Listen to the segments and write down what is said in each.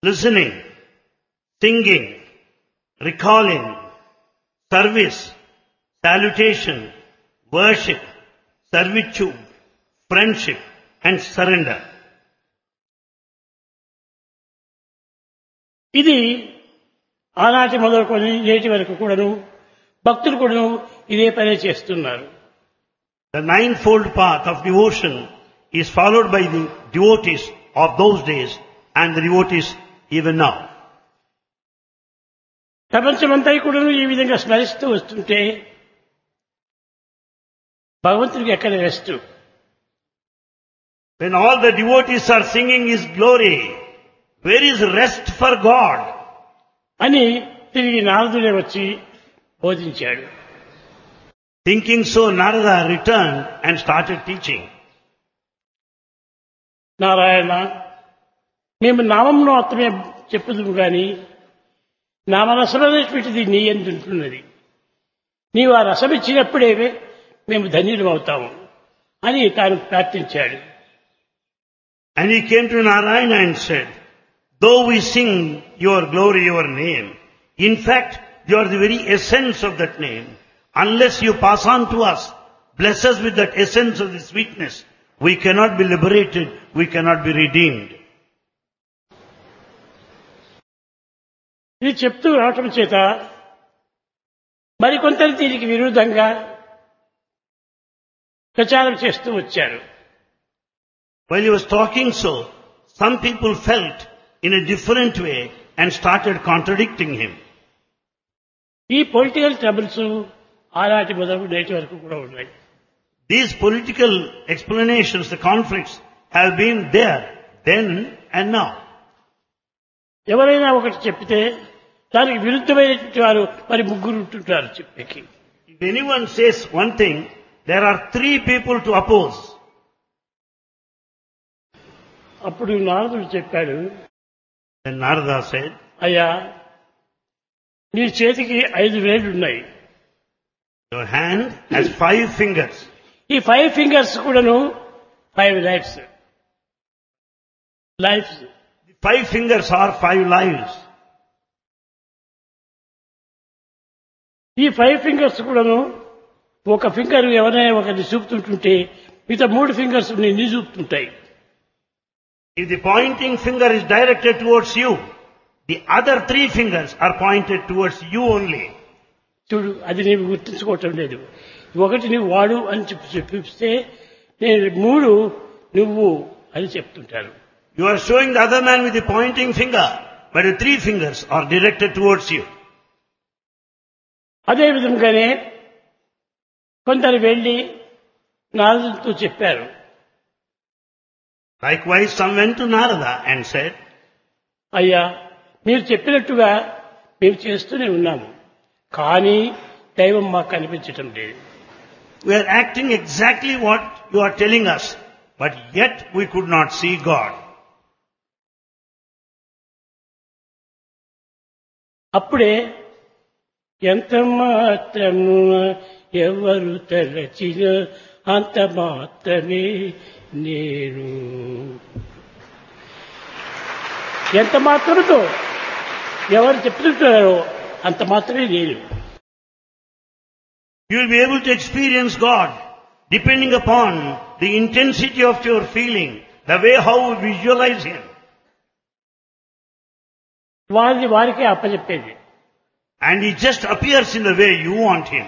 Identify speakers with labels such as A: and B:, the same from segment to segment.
A: listening, singing, recalling, service, salutation, worship, servitude, friendship and surrender.
B: ఇది ఆనాటి మొదలుకొని నేటి వరకు కూడాను భక్తులు కూడాను ఇదే పనే చేస్తున్నారు.
A: The ninefold path of devotion is followed by the devotees of those days and the devotees even now.
B: ప్రపంచమంతా కూడాను ఈ విధంగా స్మరిస్తూ వస్తుంటే భగవంతుడికి ఎక్కడ rest?
A: When all the devotees are singing His glory, where is rest for God?
B: అని తిరిగి నారదుడే వచ్చి బోధించాడు.
A: Thinking so, Narada returned and started teaching.
B: Narayana, మేము నామంను మాత్రమే చెప్పుదుము గాని నామరసమైనటువంటిది నీ యందు ఉంటున్నది. నీవు ఆ రసం ఇచ్చినప్పుడే మేము ధన్యులమవుతాము అని తాను ప్రార్థించాడు.
A: And he came to Narayana and said, though we sing your glory, your name, in fact, you are the very essence of that name. Unless you pass on to us, bless us with that essence of the sweetness, we cannot be liberated, we cannot be redeemed.
B: ఇది చెప్తూ రావటం చేత మరికొంతరు దీనికి విరుద్ధంగా ప్రచారం చేస్తూ వచ్చారు.
A: While he was talking so, some people felt in a different way and started contradicting him.
B: ఈ పొలిటికల్ ట్రబుల్స్ ఆనాటి మొదలు నేటి వరకు కూడా ఉన్నాయి.
A: These political explanations, the conflicts, have been there then and now.
B: ఎవరైనా ఒకటి చెప్పితే దానికి విరుద్ధమైనటువంటి వారు మరి ముగ్గురు ఉంటుంటారు చెప్పేకి.
A: If anyone says one thing, there are three people to oppose.
B: అప్పుడు నారదుడు చెప్పాడు,
A: Then Narada said,
B: అయ్యా నీ చేతికి 5 వేళ్లు ఉన్నాయి.
A: your hand has 5 fingers.
B: ఈ 5 ఫింగర్స్ కూడాను 5 lifes.
A: The 5 fingers are 5 lives.
B: ఈ 5 ఫింగర్స్ కూడాను ఒక ఫింగర్ ఎవరైనా ఒకరిని చూపుతుంటుంటే మిగతా 3 ఫింగర్స్ నిన్ను చూపుతుంటాయి.
A: If the pointing finger is directed towards you, the other 3 fingers are pointed towards you only.
B: చూడు, అది నీవు గుర్తించుకోవటం లేదు. ఒకటి నువ్వు వాడు అని చెప్పిస్తే నేను 3 నువ్వు అని చెప్తుంటారు.
A: You are showing the other man with the pointing finger, but the 3 fingers are directed towards you.
B: అదే విధంగానే కొందరు వెళ్ళి నారదుడితో చెప్పారు.
A: Likewise, some went to Narada and said,
B: అయ్యా మీరు చెప్పినట్టుగా మేము చేస్తూనే ఉన్నాము, కానీ దైవం మాకు కనిపించటం లేదు.
A: we are acting exactly what you are telling us, but yet we could not see God.
B: అప్పుడే ఎంత మాత్రము ఎవరు తలచిన అంత మాత్రమే నేను, ఎంత మాత్రముతో ఎవరు చెప్తుంటారో అంత మాత్రమే నేను.
A: You will be able to experience God depending upon the intensity of your feeling, the way how you visualize Him.
B: వారిని వారికే అప్పచెప్పేది.
A: And He just appears in the way you want Him.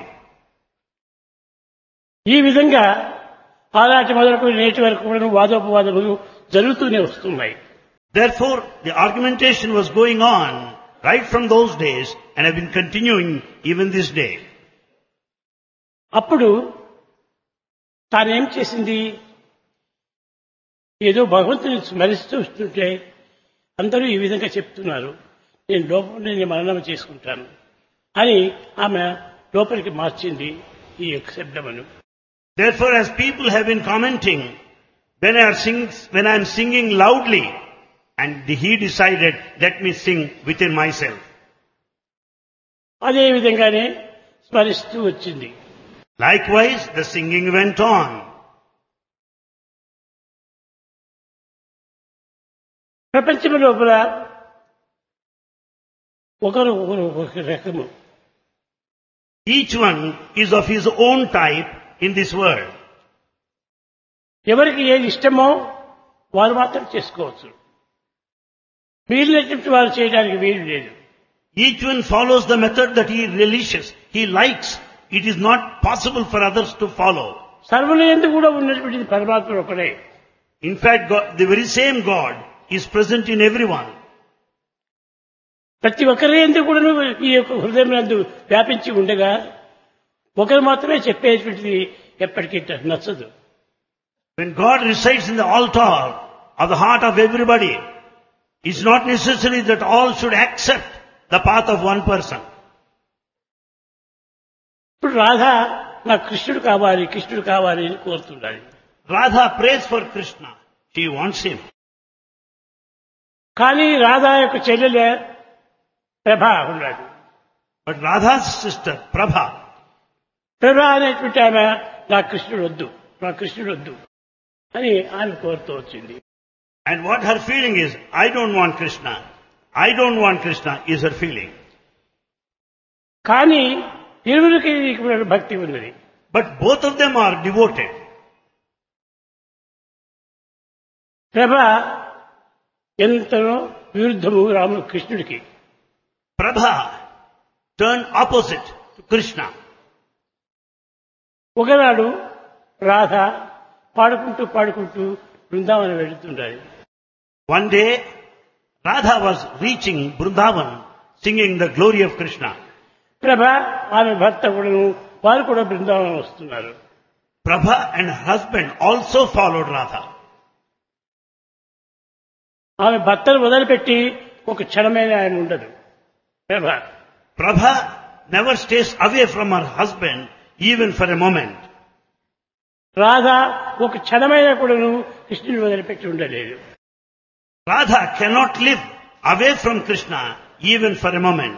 B: ఈ విధంగా ఆనాటి మొదలుకొని నేటి వరకు కూడా వాదోపవాదములు జరుగుతూనే వస్తున్నాయి.
A: Therefore, the argumentation was going on right from those days and have been continuing even this day.
B: అప్పుడు తానేం చేసింది, ఏదో భగవంతుని స్మరిస్తూ వస్తుంటే అందరూ ఈ విధంగా చెప్తున్నారు, నేను లోపల మననం చేసుకుంటాను అని ఆమె లోపలికి మార్చింది ఈ యొక్క శబ్దమును.
A: Therefore, as people have been commenting, when I am singing loudly, and he decided, let me sing within myself.
B: అదే విధంగానే స్మరిస్తూ వచ్చింది.
A: Likewise, the singing went on.
B: ప్రపంచం లోపల ఒకరు ఒకరు ఒక రకము.
A: Each one is of his own type in this world.
B: ఎవరికి ఏది ఇష్టమో వారు మాత్రం చేసుకోవచ్చు. వీళ్ళటువంటి వారు చేయడానికి వీలు లేదు.
A: Each one follows the method that he relishes, he likes. It is not possible for others to follow.
B: సర్వులందు కూడా ఉన్నటువంటి పరమాత్మ ఒకడే.
A: In fact, God, the very same God is present in everyone.
B: ప్రతి ఒక్కరి యందు కూడా ఈ యొక్క హృదయం నందు వ్యాపించి ఉండగా ఒకరు మాత్రమే చెప్పేటువంటిది ఎప్పటికీ నచ్చదు.
A: When God resides in the altar of the heart of everybody, it's not necessary that all should accept the path of one person.
B: ఇప్పుడు రాధ నాకు కృష్ణుడు కావాలి కృష్ణుడు కావాలి అని కోరుతుండాలి.
A: Radha prays for Krishna. She wants him.
B: కానీ రాధ యొక్క చెల్లెలే ప్రభ ఉన్నాడు.
A: But Radha's sister, Prabha,
B: ప్రభ అనేటువంటి ఆమె నా కృష్ణుడు వద్దు నా కృష్ణుడు వద్దు అని ఆమె కోరుతూ వచ్చింది.
A: and what her feeling is, I don't want Krishna. I don't want Krishna is her feeling.
B: కానీ ఇరువురికి భక్తి ఉన్నది.
A: But both of them are devoted.
B: ప్రభ ఎంతనో విరుద్ధము రాముడు కృష్ణుడికి.
A: Prabha turned opposite to Krishna.
B: ఒకనాడు రాధ పాడుకుంటూ పాడుకుంటూ Brindavanam వెళుతుండాలి.
A: One day, Radha was reaching Vrindavan singing the glory of Krishna.
B: ప్రభ ఆమె భర్త కూడాను వారు కూడా బృందావనం వస్తున్నారు.
A: Prabha and her husband also followed Radha.
B: ఆమె భర్తను వదిలిపెట్టి ఒక క్షణమైన ఆయన ఉండదు.
A: Prabha never stays away from her husband even for a moment.
B: Radha ఒక క్షణమైన కూడాను కృష్ణుని వదిలిపెట్టి ఉండలేదు.
A: Radha cannot live away from Krishna even for a moment.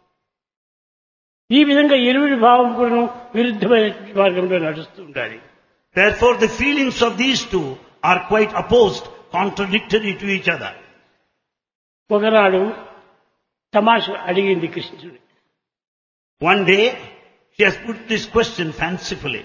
B: ఈ విధంగా ఇరువురి భావం కూడాను విరుద్ధమైన మార్గంలో నడుస్తూ ఉండాలి.
A: Therefore the feelings of these two are quite opposed, contradictory to each other.
B: ఒకనాడు తమాష అడిగింది కృష్ణుడు.
A: One day she has put this question fancifully.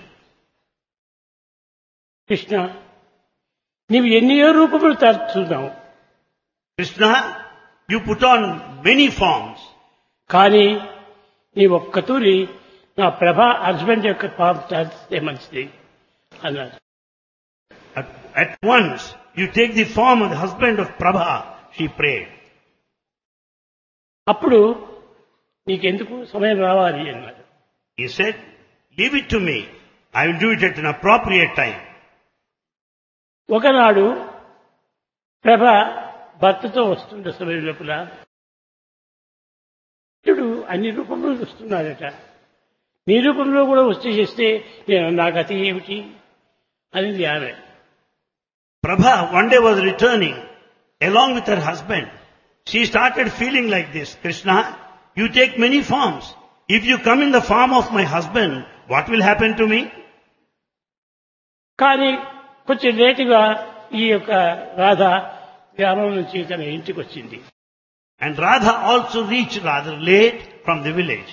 B: Krishna నీవు ఎన్నో రూపములు తరుచున్నావు.
A: Krishna, you put on many forms.
B: కానీ నీ ఒక్కతూరి నా ప్రభా హస్బెండ్ యొక్క పాపం చేస్తే మంచిది అన్నాడు.
A: At once you take the form of the husband of Prabha, she prayed.
B: అప్పుడు నీకెందుకు సమయం రావాలి అన్నాడు.
A: He said, leave it to me. I will do it at an appropriate time.
B: ఒకనాడు ప్రభ భర్తతో వస్తుండే సమయం లోపల ఇప్పుడు అన్ని రూపంలో వస్తున్నాడట. నీ రూపంలో కూడా వచ్చి చేస్తే నా గతి ఏమిటి అనేది ఆమె.
A: Prabha one day was returning along with her husband. She started feeling like this. Krishna, you take many forms. If you come in the form of my husband, what will happen to me?
B: కానీ కొంచెం లేటుగా ఈ యొక్క రాధ గ్రామం నుంచి తన ఇంటికి వచ్చింది.
A: And Radha also reached rather late from the village.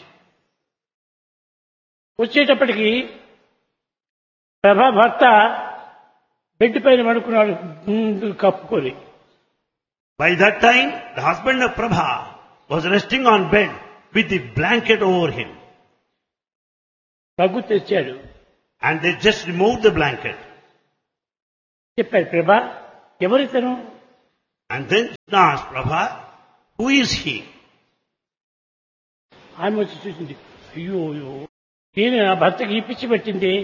B: వచ్చేటప్పటికి ప్రభా భర్త బెడ్ పైన పడుకున్నాడు ముందు కప్పుకొని.
A: By that time, the husband of Prabha was resting on bed with the blanket over him.
B: దగ్గు తెచ్చాడు.
A: And they just removed the blanket.
B: చెప్పాడు ప్రభా ఎవరితను?
A: And then Krishna asked Prabha, who is he?
B: ఆమె వచ్చి చూసింది. అయ్యో అయ్యో నేను నా భర్తకి ఈ పిచ్చి పెట్టింది,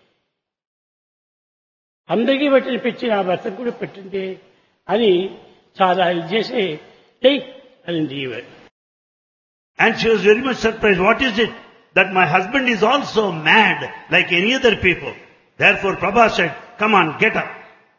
B: అందరికీ పెట్టిన పిచ్చి నా భర్తకు కూడా పెట్టింది అని చాలా ఇది చేసి అనింది.
A: And she was very much surprised. What is it? That my husband is also mad like any other people. Therefore Prabha said, come on, get up.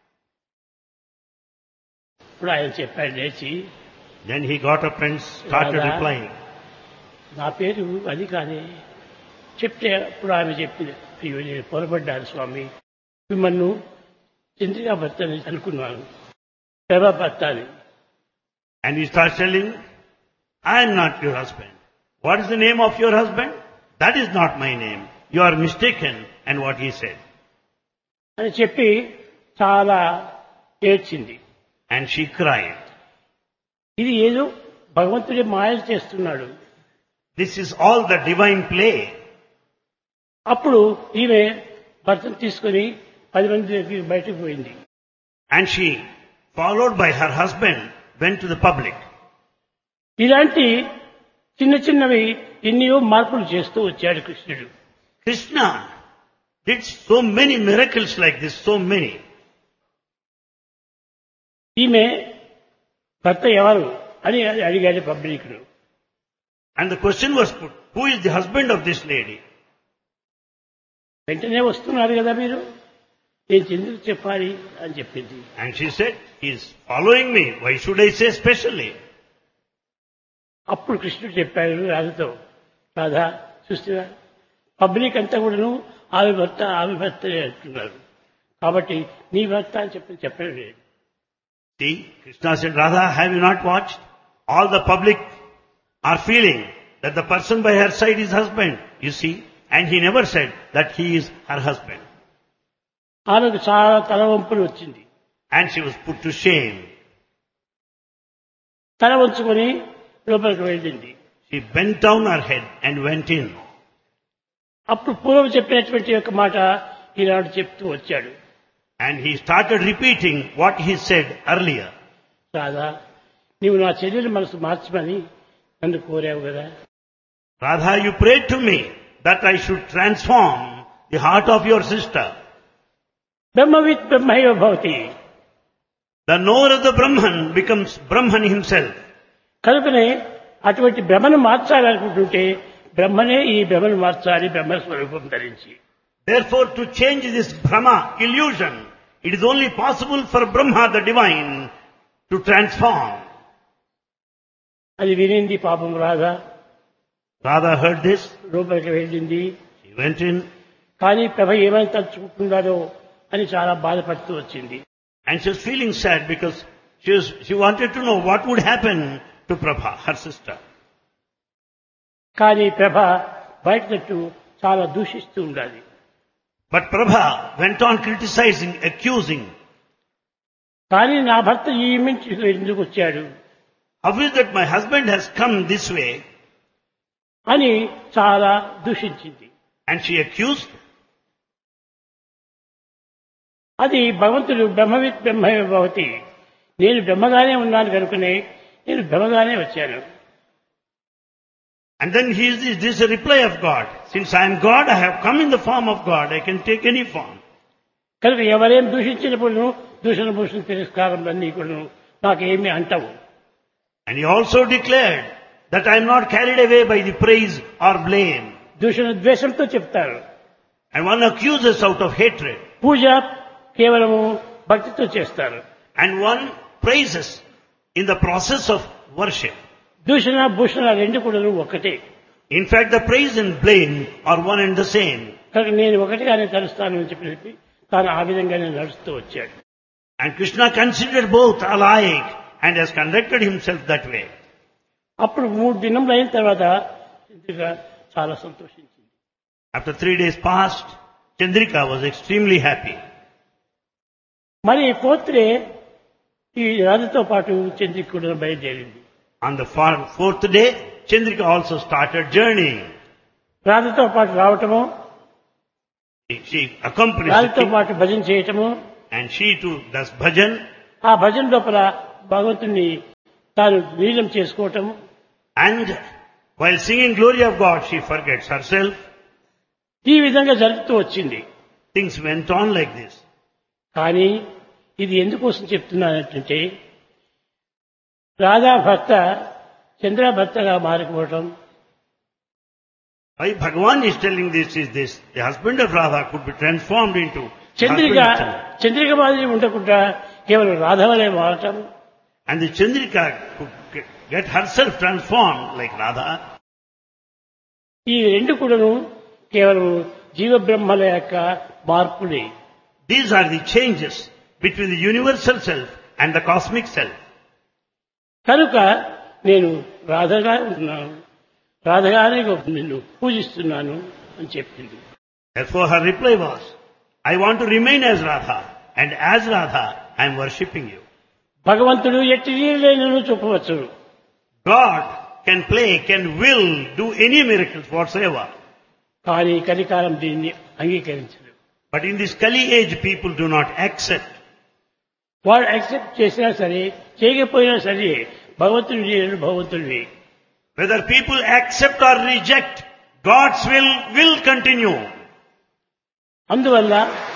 B: ఇప్పుడు ఆయన చెప్పాడు లేచి.
A: Then he got up and started replying.
B: నా పేరు అది కాదే చెప్తే అప్పుడు ఆమె చెప్పింది. అయ్యో నేను పొరపడ్డాను స్వామి, మిమ్మల్ని చంద్రికా భర్త అని అనుకున్నాను, ప్రభా భర్త అని.
A: And he started telling, I am not your husband. What is the name of your husband? That is not my name. You are mistaken. And what he said.
B: అని చెప్పి చాలా ఏడ్చింది.
A: And she cried.
B: ఇది ఏదో భగవంతుడి మాయలు చేస్తున్నాడు.
A: This is all the divine play.
B: అప్పుడు ఈమె భర్తను తీసుకుని 10 మంది దగ్గరికి బయటకు పోయింది.
A: And she, followed by her husband, went to the public.
B: ఇలాంటి చిన్న చిన్నవి ఎన్నో మార్పులు చేస్తూ వచ్చాడు కృష్ణుడు.
A: Krishna did so many miracles like this, so many.
B: ఈమె భర్త ఎవరు అని అడిగాడు public.
A: And the question was put, who is the husband of this lady?
B: వెంటనే వస్తున్నారు కదా మీరు, నేను ఎందుకు చెప్పాలి అని చెప్పింది.
A: And she said, he is following me. Why should I say specially?
B: అప్పుడు కృష్ణుడు చెప్పాడు రాధతో, రాధా చూస్తున్నా పబ్లిక్ అంతా కూడాను ఆమె భర్త అంటున్నారు, కాబట్టి నీ భర్త అని చెప్పడం లేదు.
A: See, Krishna said, Radha, have you not watched? All the public are feeling that the person by her side is husband, you see. And he never said that he is her husband.
B: ఆమెకు చాలా తలవంపులు వచ్చింది.
A: And she was put to shame.
B: తల వంచుకొని లోపలికి వెళ్ళింది.
A: She bent down her head and went in.
B: అప్పుడు పూర్వం చెప్పినటువంటి యొక్క మాట ఈనాడు చెప్తూ వచ్చాడు.
A: And he started repeating what he said earlier.
B: Radha, నీవు నా చెల్లెలి మనసు మార్చమని నన్ను కోరావు కదా.
A: Radha, you prayed to me that I should transform the heart of your sister.
B: బ్రహ్మవిత్ బ్రహ్మైవ Bhavati.
A: The knower of the Brahman becomes Brahman himself.
B: కనుకనే అటువంటి బ్రహ్మను మార్చాలనుకుంటుంటే బ్రహ్మనే ఈ బ్రహ్మను మార్చాలి, బ్రహ్మస్వరూపం ధరించి.
A: Therefore, to change this Brahma illusion, it is only possible for Brahma, the divine, to transform.
B: అది వినింది పాపం Radha.
A: Radha heard this.
B: లోపలికి వెళ్ళింది.
A: She went in.
B: కానీ ప్రభ ఏమని తలుచుకుంటున్నారో అని చాలా బాధపడుతూ వచ్చింది.
A: And she was feeling sad because she wanted to know what would happen to Prabha, her sister.
B: కానీ ప్రభ బయటకు చాలా దూషిస్తూ ఉండాలి.
A: But Prabha went on criticizing, accusing.
B: కానీ నా భర్త ఈ ఇంటికి ఎందుకు వచ్చాడు,
A: How is that my husband has come this way?
B: అని చాలా దూషించింది.
A: And she accused.
B: అది భగవంతుడు బ్రహ్మవిత్ బ్రహ్మైవ భవతి. నేను బ్రహ్మగానే ఉన్నాను కనుకనే నేను బ్రహ్మగానే వచ్చాను.
A: And then this is a reply of God. Since I am God, I have come in the form of God. I can take any form.
B: కనుక ఎవరేం దూషించినప్పుడు దూషణ భూషణ తిరస్కారం అన్నీ కూడా నాకేమీ అంటవు.
A: And he also declared that I am not carried away by the praise or blame.
B: దూషణ ద్వేషంతో చెప్తారు.
A: And one accuses out of hatred.
B: పూజ కేవలము భక్తితో చేస్తారు.
A: And one praises in the process of worship.
B: దూషణ భూషణ రెండు కూడా ఒకటే.
A: In fact, the praise and blame are one and the same.
B: కనుక నేను ఒకటిగానే తలుస్తాను అని చెప్పి తాను ఆ విధంగానే నడుస్తూ వచ్చాడు.
A: And Krishna considered both alike and has conducted himself that way.
B: అప్పుడు 3 దినములు అయిన తర్వాత చంద్రిక చాలా సంతోషించింది.
A: After 3 days passed, Chandrika was extremely happy.
B: మరి 4th డే ఈ రాజుతో పాటు చంద్రిక కూడా బయలుదేరింది.
A: On the 4th day, Chandrika also started journeying.
B: రాజుతో పాటు రావటము,
A: She accompanies
B: రాజుతో
A: the king,
B: పాటు భజన చేయటము,
A: and she too does bhajan.
B: ఆ భజన లోపల భగవంతుని తాను లీనం చేసుకోవటం,
A: And while singing glory of God, she forgets herself.
B: ఈ విధంగా జరుగుతూ వచ్చింది.
A: Things went on like this.
B: కానీ ఇది ఎందుకోసం చెప్తున్నానంటే రాధా భర్త చంద్ర భర్తగా మారిపోవటం,
A: Why Bhagavan is telling this is this. The husband of Radha could be transformed into
B: Chandrika
A: husband of Chandrika.
B: Chandrika మాదిరి ఉండకుండా కేవలం రాధవలే మారటం,
A: And the Chandrika could get herself transformed like Radha.
B: ఈ రెండు కూడాను కేవలం జీవ బ్రహ్మల యొక్క మార్పులే.
A: These are the changes between the universal self and the cosmic self.
B: కనుక నేను రాధగా ఉంటున్నాను, రాధగానే నిన్ను పూజిస్తున్నాను అని చెప్పింది.
A: Therefore her reply was, I want to remain as Radha, and as Radha I am worshipping you.
B: భగవంతుడు ఎట్టి లీలలను చూపవచ్చు,
A: God can play, can will, do any miracles whatsoever.
B: కానీ కలికాలం దీన్ని అంగీకరించదు.
A: But in this Kali age people do not accept.
B: వాడు accept చేసినా సరే చేయకపోయినా సరే భగవంతుడి లీలలు భగవంతుడివి.
A: Whether people accept or reject, God's will continue.
B: అందువల్ల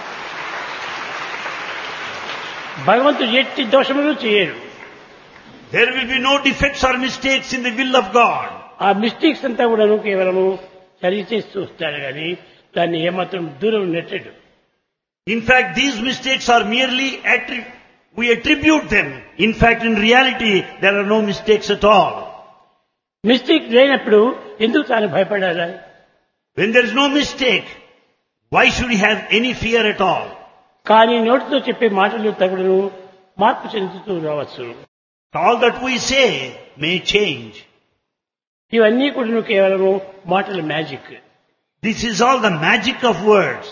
B: భగవంతుడు ఎట్టి దోషములు చేయడు.
A: There will be no defects or mistakes in the will of God.
B: ఆ మిస్టేక్స్ అంతా కూడాను కేవలము సరిచేస్తూ వస్తాడు కానీ దాన్ని ఏమాత్రం దూరం నెట్టడు.
A: In fact, these mistakes are merely we attribute them. In fact, in reality, there are no mistakes at all.
B: Mistake లేనప్పుడు ఎందుకు తాను భయపడాలి?
A: When there is no mistake, why should he have any fear at all?
B: కానీ నోటితో చెప్పే మాటలు తగుడును మార్పు చెందుతూ రావచ్చు.
A: All that we say may change.
B: ఇవన్నీ కూడా కేవలము మాటల magic.
A: This is all the magic of words.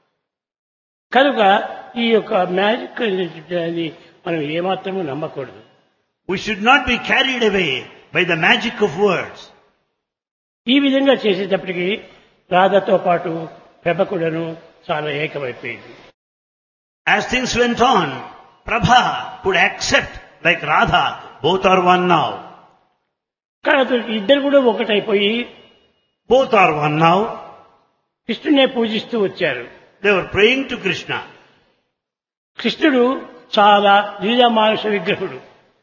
B: కనుక ఈ యొక్క మ్యాజిక్ అనేది మనం ఏమాత్రము నమ్మకూడదు.
A: We should not be carried away by the magic of words.
B: ఈ విధంగా చేసేటప్పటికి రాధతో పాటు ప్రభ కూడాను చాలా ఏకమైపోయింది.
A: As things went on, Prabha could accept like Radha, both are one now.
B: కాబట్టి ఇద్దరు కూడా ఒకటైపోయి
A: Both are one now.
B: కృష్ణునే పూజిస్తూ వచ్చారు.
A: They were praying to Krishna.
B: కృష్ణుడు చాలా లీలామానుష విగ్రహుడు.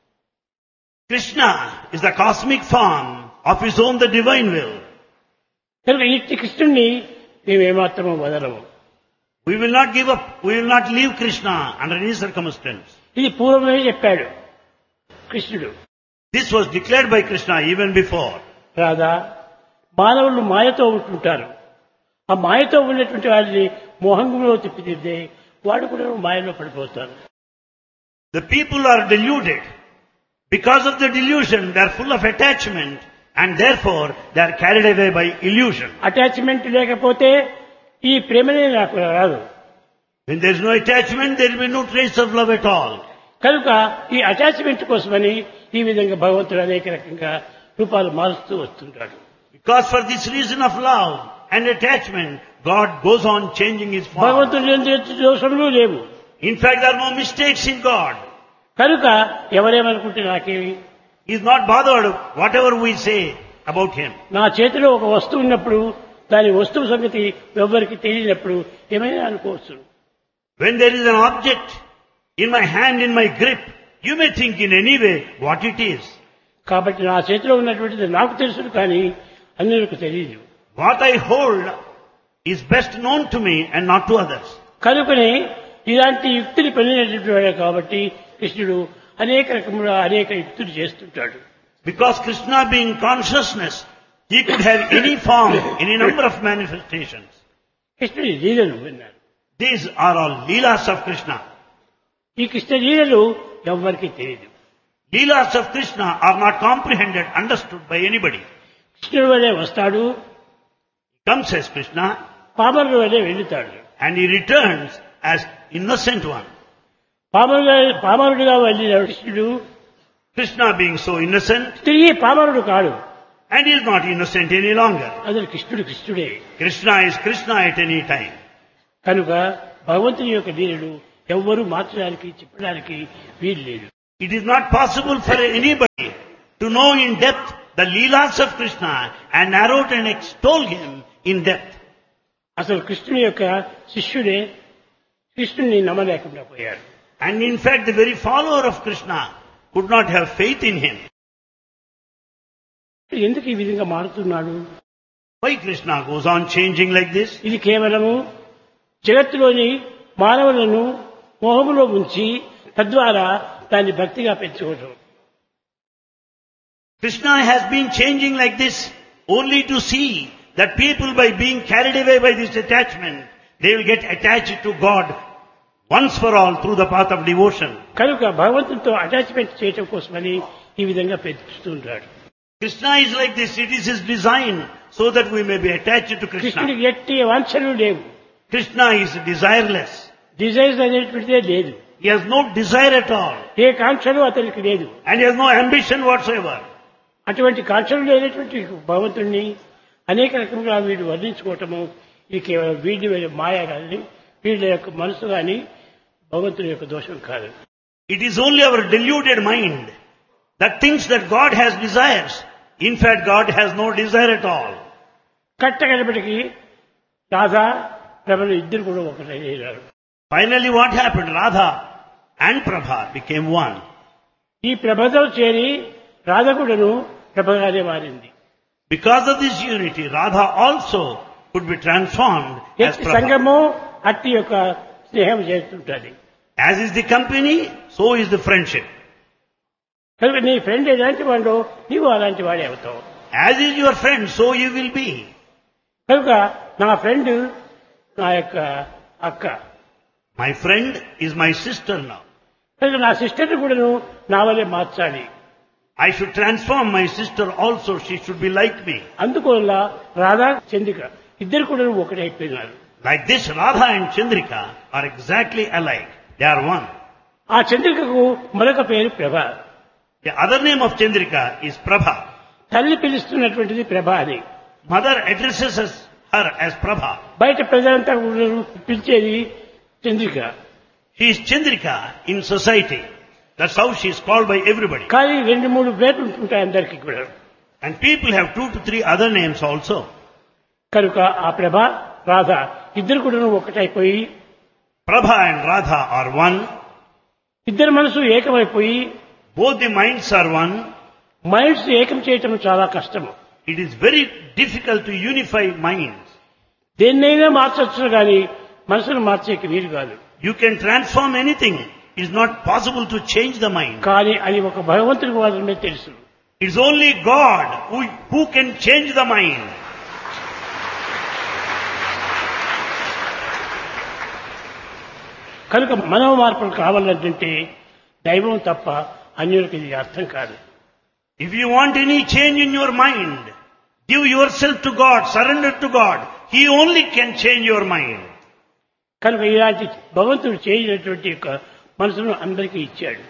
A: Krishna is the cosmic form of his own, the divine will.
B: కనుక ఇట్టి కృష్ణుణ్ణి మేమేమాత్రము వదలము.
A: We will not give up. We will not leave Krishna under any circumstance.
B: ఇది పూర్వమే చెప్పాడు కృష్ణుడు.
A: This was declared by Krishna even before.
B: Radha, మానవులు మాయతో ఉంటుంటారు. ఆ మాయతో ఉన్నటువంటి వారిని మోహంలో తిప్పిదిద్దే వాడు కూడా మాయలో పడిపోతారు.
A: The people are deluded. Because of the delusion, they are full of attachment and therefore they are carried away by illusion.
B: Attachment లేకపోతే ఈ ప్రేమనే నాకు రాదు.
A: When there is no attachment, there will be no trace of love at all.
B: కనుక ఈ attachment కోసమని ఈ విధంగా భగవంతుడు అనేక రకంగా రూపాలు మారుస్తూ వస్తుంటాడు.
A: Because for this reason of love and attachment, God goes on changing his form.
B: భగవంతుడు ఎట్టి దోషములు లేవు.
A: In fact, there are no mistakes in God.
B: కనుక ఎవరేమనుకుంటే నాకేమి,
A: He is not bothered whatever we say about him.
B: నా చేతిలో ఒక వస్తువు ఉన్నప్పుడు దాని వస్తువు సంగతి ఎవరికి తెలియనప్పుడు ఏమైనా అనుకోవచ్చు.
A: When there is an object in my hand, in my grip, you may think in any way what it is.
B: కాబట్టి నా చేతిలో ఉన్నటువంటిది నాకు తెలుసు కానీ అన్యులకు తెలియదు.
A: What I hold is best known to me and not to others.
B: కనుకనే ఇలాంటి యుక్తిని పనినటువంటి వాడే కాబట్టి కృష్ణుడు అనేక రకముగా అనేక యుక్తులు చేస్తుంటాడు.
A: Because Krishna being consciousness, he could have any form, any number of manifestations.
B: కృష్ణుడి లీలలు విన్నారు.
A: These are all Leelas of Krishna.
B: ఈ కృష్ణ లీలలు ఎవ్వరికీ తెలియదు.
A: Leelas of Krishna are not comprehended, understood by anybody.
B: కృష్ణుడి వల్లే వస్తాడు,
A: Comes as Krishna
B: పామరుడు వల్లే వెళ్తాడు.
A: and he returns as innocent one.
B: పామరుడుగా వెళ్ళిన కృష్ణుడు
A: Krishna being so innocent,
B: తిరిగి పామరుడు కాడు.
A: and he is not innocent any longer.
B: అసలు కృష్ణుడు కృష్ణుడే.
A: Krishna is Krishna at any time.
B: కనుక భగవంతుని యొక్క లీలలు ఎవ్వరూ మార్చడానికి చెప్పడానికి వీలు లేదు.
A: It is not possible for anybody to know in depth the Leelas of Krishna and narrate and extol him in depth.
B: అసలు కృష్ణుని యొక్క శిష్యుడే కృష్ణుని నమ్మలేకుండా పోయాడు.
A: And in fact, the very follower of Krishna could not have faith in him.
B: ఎందుకు ఈ విధంగా మారుతున్నాడు?
A: Why Krishna goes on changing like this?
B: ఇది కేవలము జగత్తులోని మానవులను మోహములో ఉంచి తద్వారా దాన్ని భక్తిగా పెంచుకోవడం.
A: Krishna has been changing like this only to see that people, by being carried away by this attachment, they will get attached to God once for all through the path of devotion.
B: కనుక భగవంతునితో attachment చేయటం కోసమని ఈ విధంగా పెంచుతుంటాడు.
A: Krishna is like this. It is his design so that we may be attached to Krishna.
B: కృష్ణుడికి ఎట్టి వాంఛలు లేవు.
A: Krishna is desireless.
B: Desires అనేటువంటిదే లేదు.
A: He has no desire at all.
B: ఏ కాంక్షలు అతనికి లేదు.
A: And he has no ambition whatsoever.
B: అటువంటి కాంక్షలు లేనటువంటి భగవంతుణ్ణి అనేక రకములుగా వీడు వర్ణించుకోవటము ఇది కేవలం వీడి మాయ కానీ వీళ్ళ యొక్క మనసు కానీ భగవంతుని యొక్క దోషం కాదు.
A: It is only our deluded mind that thinks that God has desires. In fact, God has no desire at all.
B: కట్టగడపటికి Radha ప్రభలు ఇద్దరు కూడా ఒకటయ్యారు.
A: Finally, what happened? Radha and Prabha became one.
B: ఈ ప్రభతో చేరి రాధ కూడాను ప్రభగానే మారింది.
A: Because of this unity, Radha also could be transformed as
B: ఎట్టి
A: Prabha.
B: సంఘము అట్టి యొక్క స్నేహం చేస్తుంటుంది.
A: As is the company, so is the friendship.
B: కనుక నీ ఫ్రెండ్ ఎలాంటి వాడు నీవు అలాంటి వాడే అవుతావు.
A: As is your friend, so you will be.
B: కనుక నా ఫ్రెండ్ నా యొక్క అక్క,
A: My friend is my sister now.
B: కనుక నా సిస్టర్ని కూడాను నా వల్లే మార్చాలి.
A: I should transform my sister also. She should be like me.
B: అందువల్ల రాధా చంద్రిక ఇద్దరు కూడా ఒకటైపోయినారు.
A: Like this, Radha and Chandrika are exactly alike. They are one.
B: ఆ చంద్రికకు మరొక పేరు ప్రభ.
A: The other name of Chandrika is Prabha.
B: తల్లి పిలుస్తున్నటువంటిది ప్రభ అని.
A: Mother addresses her as Prabha.
B: బయట ప్రజలంతా కూడా పిలిచేది Chandrika.
A: She is Chandrika in society. That's how she is called by everybody.
B: కానీ 2-3 పేర్లు ఉంటుంటాయి అందరికీ కూడా.
A: And people have 2 to 3 other names also.
B: కనుక ఆ ప్రభ రాధ ఇద్దరు కూడా ఒకటైపోయి
A: Prabha and Radha are one.
B: ఇద్దరు మనసు ఏకమైపోయి
A: Both the minds are one.
B: Minds ఏకం చేయటం చాలా కష్టము.
A: It is very difficult to unify minds.
B: దేన్నైనా మార్చొచ్చు కానీ మనసును మార్చేకి వీలు కాదు.
A: You can transform anything. It is not possible to change the mind.
B: కానీ అది ఒక భగవంతుడికి మాత్రమే తెలుసు.
A: It is only God who can change the mind.
B: కనుక మనో మార్పులు కావాలంటే దైవం తప్ప అన్యులకు ఇది అర్థం కాదు.
A: If you want any change in your mind, give yourself to God, surrender to God. He only can change your mind.
B: కనుక ఇలాంటి భగవంతుడు చేసినటువంటి యొక్క మనసును అందరికీ ఇచ్చాడు.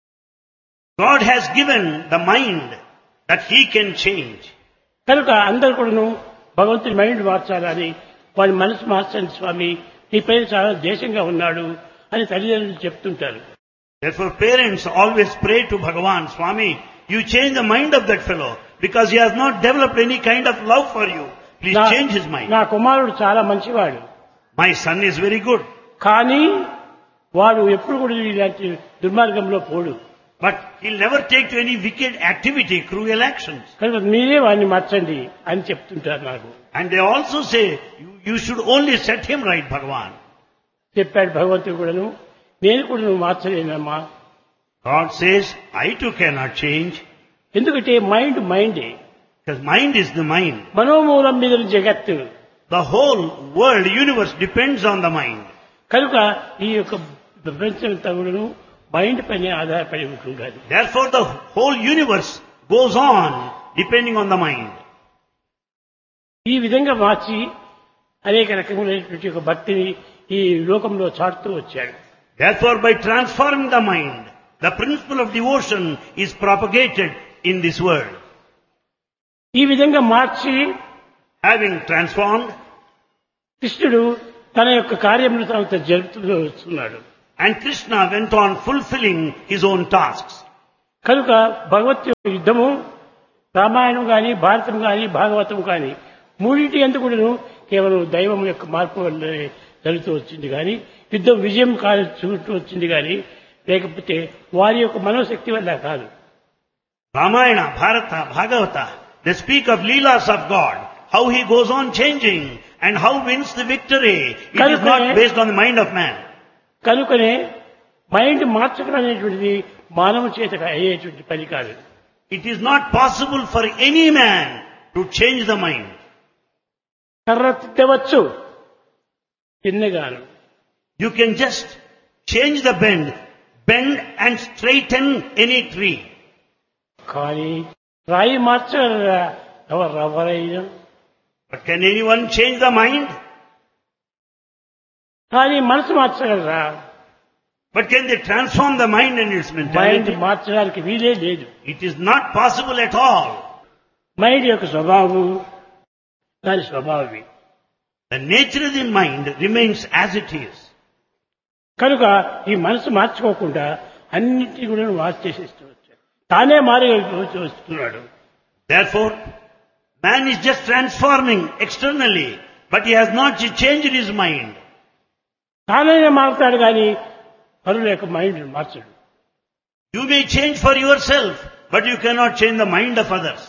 A: God has given the mind that He can change.
B: కనుక అందరు కూడాను భగవంతుడి మైండ్ మార్చాలని వాడి మనసు మార్చండి స్వామి, నీ పైన చాలా దేశంగా ఉన్నాడు అని తల్లిదండ్రులు చెప్తుంటారు.
A: Therefore parents always pray to Bhagavan, Swami, you change the mind of that fellow because he has not developed any kind of love for you. Please change his mind.
B: నా కుమారుడు చాలా మంచివాడు,
A: My son is very good.
B: కానీ వాడు ఎప్పుడు కూడా ఇలాంటి దుర్మార్గంలో పోడు.
A: But he'll never take to any wicked activity, cruel actions.
B: కనుక మీరే వాడిని మార్చండి అని చెప్తుంటారు నాకు.
A: And they also say, you should only set him right, Bhagavan.
B: చెప్పాడు భగవంతుడు కూడాను, నేను కూడా నువ్వు మార్చలేనమ్మా.
A: God says, I too cannot change.
B: ఎందుకంటే మైండే,
A: Because mind is the mind.
B: మనోమూలం మీద జగత్తు.
A: The whole world, universe depends on the mind.
B: కనుక ఈ యొక్క ప్రపంచంతా కూడాను మైండ్ పైన ఆధారపడి ఉంటుండాలి.
A: Therefore the whole universe goes on depending on the mind.
B: ఈ విధంగా మార్చి అనేక రకములైనటువంటి ఒక భక్తిని ఈ లోకంలో చాటుతూ వచ్చాడు.
A: Therefore by transforming the mind, the principle of devotion is propagated in this world.
B: ఈ విధంగా మార్చి
A: Having transformed,
B: కృష్ణుడు తన యొక్క కార్యములు తాను జరుపుతూ వస్తున్నాడు.
A: and Krishna went on fulfilling his own tasks.
B: కనుక భగవత్ యుద్ధము రామాయణం కానీ భారతం కానీ భాగవతం కానీ మూడింటి ఎందుకు కూడాను కేవలం దైవం యొక్క మార్పు వల్లనే జరుగుతూ వచ్చింది కానీ యుద్ధం విజయం చూస్తూ వచ్చింది కానీ లేకపోతే వారి యొక్క మనోశక్తి వల్ల కాదు.
A: Ramayana, Bharata, Bhagavata, they speak of Leelas of God, how he goes on changing and how wins the victory. It is not based on the mind of man.
B: కనుకనే మైండ్ మార్చడం అనేటువంటిది మానవ చేత అయ్యేటువంటి పని కాదు.
A: It is not possible for any man to change the mind.
B: కర్ర తిట్టవచ్చు చిన్నగాను.
A: You can just change the bend and straighten any tree.
B: కానీ రాయి మార్చగలరా ఎవరైనా?
A: But can anyone change the mind?
B: కానీ మనసు మార్చగలరా?
A: But can they transform the mind and its
B: mind
A: mentality?
B: మార్చడానికి వీలే లేదు.
A: It is not possible at all.
B: Mind యొక్క స్వభావం దాని స్వభావమే.
A: The nature of the mind remains as it is.
B: కనుక ఈ మనసు మార్చుకోకుండా అన్నింటినీ కూడా మార్చేసేస్తూ వచ్చాడు. తానే మారి వస్తున్నాడు.
A: Therefore, man is just transforming externally, but he has not changed his mind.
B: తానైనా మారుతాడు కానీ పరుల యొక్క mind మార్చడు.
A: You may change for yourself, but you cannot change the mind of others.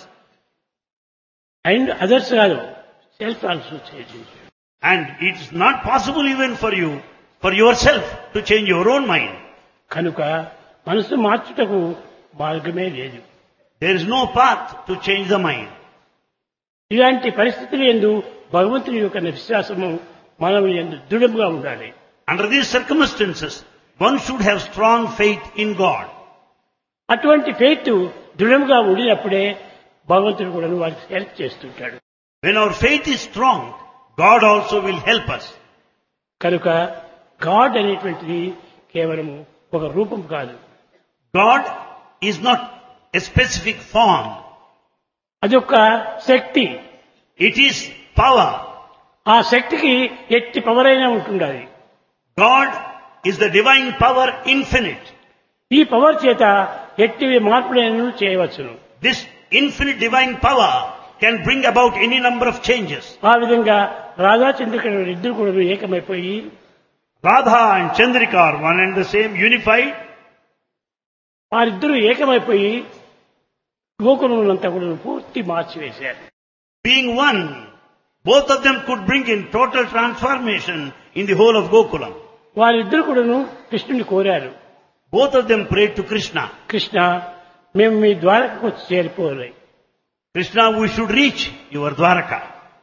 B: And others కాదు, self also change.
A: And it is not possible even for you, for yourself, to change your own mind.
B: కనుక మనసు మార్చుటకు మార్గమే లేదు.
A: There is no path to change the mind.
B: ఇలాంటి పరిస్థితులు యందు భగవంతుని యొక్క విశ్వాసము మనం యందు దృఢంగా ఉండాలి.
A: Under these circumstances, one should have strong faith in God.
B: అటువంటి ఫెయిత్ దృఢంగా ఉండినప్పుడే భగవంతుడు కూడా వారికి హెల్ప్ చేస్తుంటాడు.
A: When our faith is strong, God also will help us.
B: కనుక గాడ్ అనేటువంటిది కేవలం ఒక రూపం కాదు.
A: God is not a specific form.
B: అదొక శక్తి.
A: It is power.
B: ఆ శక్తికి ఎట్టి పవర్ అయినా ఉంటుండాలి.
A: God is the divine power infinite.
B: ఈ పవర్ చేత ఎట్టి మార్పులను చేయవచ్చును.
A: This infinite divine power can bring about any number of changes.
B: ఆ విధంగా రాధా చంద్రికలు ఇద్దరు కూడా ఏకమైపోయి
A: Radha and Chandrika are one and the same, unified.
B: వారిద్దరూ ఏకమైపోయి గోకులములంతా కూడా పూర్తి మార్చివేశారు.
A: Being one, both of them could bring in total transformation in the whole of Gokulam.
B: వారిద్దరు కూడాను కృష్ణుని కోరారు.
A: Both of them prayed to Krishna.
B: Krishna, మేము మీ ద్వారకకు వచ్చి చేరిపోవాలి.
A: Krishna, we should reach your Dwaraka.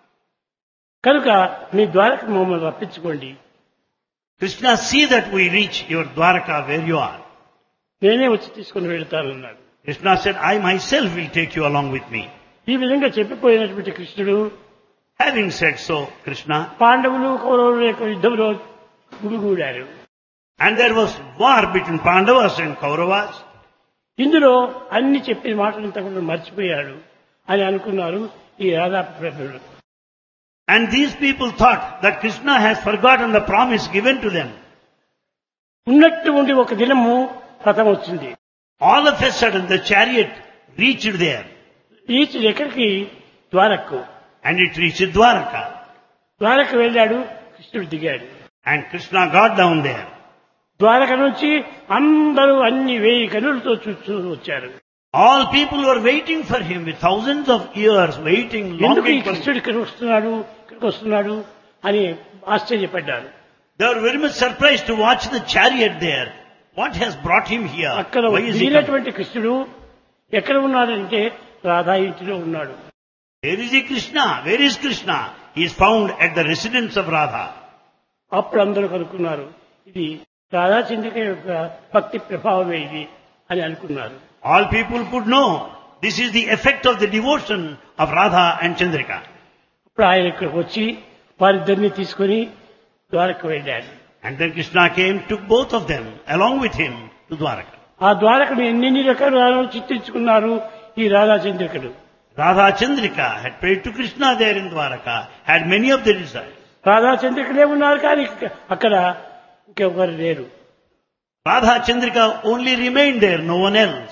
B: కనుక మీ ద్వారక మమ్మల్ని రప్పించుకోండి.
A: Krishna, see that we reach your Dwaraka where you are.
B: నేనే వచ్చి తీసుకుని వెళ్తానన్నాడు.
A: Krishna said, I myself will take you along with me.
B: ఈ విధంగా చెప్పిపోయినటువంటి కృష్ణుడు,
A: Having said so, Krishna,
B: పాండవులు కౌరవుల యొక్క యుద్ధంలో గుడిగూడారు.
A: and there was war between Pandavas and Kauravas.
B: ఇందులో అన్ని చెప్పిన మాటలంతా కూడా మర్చిపోయాడు అని అనుకున్నారు ఈ రాధా ప్రభువులు.
A: And these people thought that Krishna has forgotten the promise given to them.
B: ఉన్నట్టు ఉండి ఒక దినము రథం వచ్చింది.
A: All of a sudden the chariot reached there.
B: ఈచి ఎక్కడికి? ద్వారకు.
A: And it reached Dwaraka.
B: ద్వారకు వెళ్ళాడు, కృష్ణుడు దిగాడు.
A: And Krishna got down there.
B: Dwaraka నుంచి అందరూ అన్ని 1000 కనులతో చూస్తూ వచ్చారు.
A: All people were waiting for him with thousands of years waiting,
B: ఎందుకు ఈ
A: longing for him.
B: కృష్ణుడు ఇక్కడికి వస్తున్నాడు అని ఆశ్చర్యపడ్డారు.
A: They were very much surprised to watch the chariot there. What has brought him here?
B: అక్కడ
A: Why is he coming?
B: దిగినటువంటి కృష్ణుడు ఎక్కడ ఉన్నాడంటే రాధా ఇంటిలో ఉన్నాడు.
A: Where is he, Krishna? Where is Krishna? He is found at the residence of Radha.
B: అప్పుడు అందరూ కనుక్కున్నారు, ఇది రాధా చంద్రిక యొక్క భక్తి ప్రభావమే ఇది అని అనుకున్నారు.
A: All people could know this is the effect of the devotion of Radha and Chandrika.
B: అప్పుడు ఆయన ఇక్కడికి వచ్చి వారిద్దరిని తీసుకుని ద్వారకు వెళ్ళాడు.
A: And then Krishna came, took both of them along with him to Dwaraka.
B: ఆ ద్వారకను ఎన్ని రకాలు చిత్రించుకున్నారు ఈ Radha చంద్రికలు.
A: Radha Chandrika had prayed to Krishna there in Dwaraka, had many of the desires.
B: Radha చంద్రికలే ఉన్నారు కానీ అక్కడ ఇంకెవరు లేరు.
A: Radha Chandrika only remained there, no one else.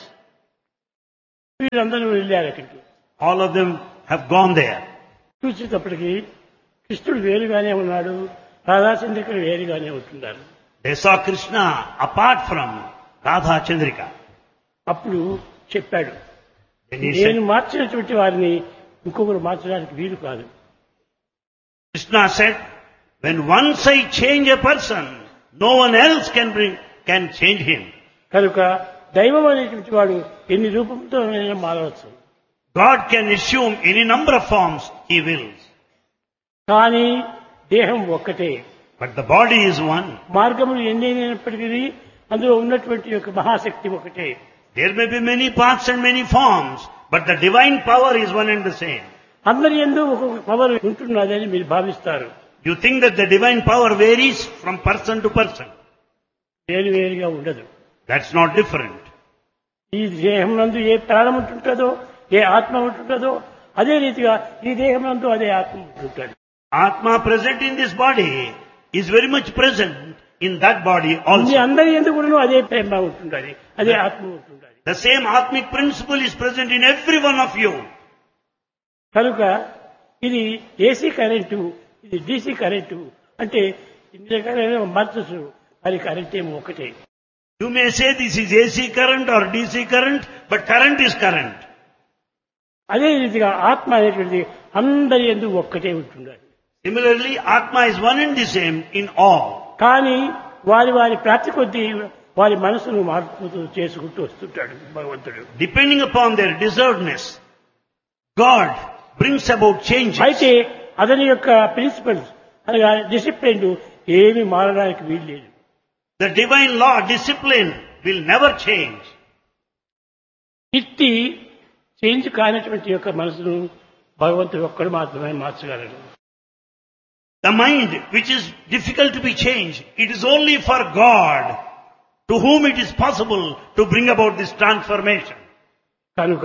B: వీళ్ళందరూ వెళ్ళారు అక్కడికి.
A: All of them have gone there.
B: చూసేటప్పటికి కృష్ణుడు వేరుగానే ఉన్నాడు, రాధా చంద్రికలు వేరుగానే ఉంటున్నారు.
A: They saw Krishna apart from Radha Chandrika.
B: అప్పుడు చెప్పాడు,
A: Then he
B: నేను
A: said,
B: మార్చినటువంటి వారిని ఇంకొకరు మార్చడానికి వీలు కాదు.
A: Krishna said, when once I change a person, no one else can change him.
B: కనుక దైవం అనేటువంటి వాడు ఎన్ని రూపంతో మారవచ్చు.
A: God can assume any number of forms he wills.
B: కానీ దేహం ఒక్కటే.
A: But the body is one.
B: మార్గములు ఎన్నైనప్పటికీ అందులో ఉన్నటువంటి యొక్క మహాశక్తి ఒకటే.
A: There may be many parts and many forms, but the divine power is one and the same.
B: అందరి యందు ఒక్కొక్క పవర్ ఉంటున్నదని మీరు భావిస్తారు.
A: You think that the divine power varies from person to person.
B: వేరువేరుగా ఉండదు.
A: That's not different.
B: ఈ దేహం నందు ఏ ప్రాణం ఉంటుంటుందో, ఏ ఆత్మ ఉంటుంటుందో, అదే రీతిగా ఈ దేహం నందు అదే ఆత్మ ఉంటుంటుంది.
A: Atma present in this body is very much present in that body
B: me
A: also.
B: అందరి ఎందుకు కూడా అదే ప్రేమ ఉంటుంటుంది, అదే ఆత్మ ఉంటుంటుంది.
A: The same atmic principle is present in every one of you.
B: కనుక ఇది ఏసీ కరెంటు, ఇది డీసీ కరెంటు అంటే ఇన్ని రకాలైన మార్చచ్చు, అది కరెంట్ ఏమో ఒకటే.
A: You may say this is AC current or DC current, but current is current.
B: అదే రీతిగా ఆత్మ అనేటువంటిది అందరి యందు ఒక్కటే ఉంటుండాలి.
A: Similarly, Atma is one and the same in all.
B: కానీ వారి వారి ప్రాప్తి కొద్దీ వారి మనసును మార్పు చేసుకుంటూ వస్తుంటాడు భగవంతుడు.
A: Depending upon their deservedness, God brings about changes.
B: అయితే అతని యొక్క ప్రిన్సిపల్స్ అనగా డిసిప్లిన్ ఏమి మారడానికి వీలు లేదు.
A: The divine law, discipline will never change.
B: ఇట్టి చేంజ్ కానటువంటి యొక్క మనసును భగవంతుడు ఒక్కడు మాత్రమే మార్చగలడు.
A: The mind which is difficult to be changed, it is only for God to whom it is possible to bring about this transformation.
B: కనుక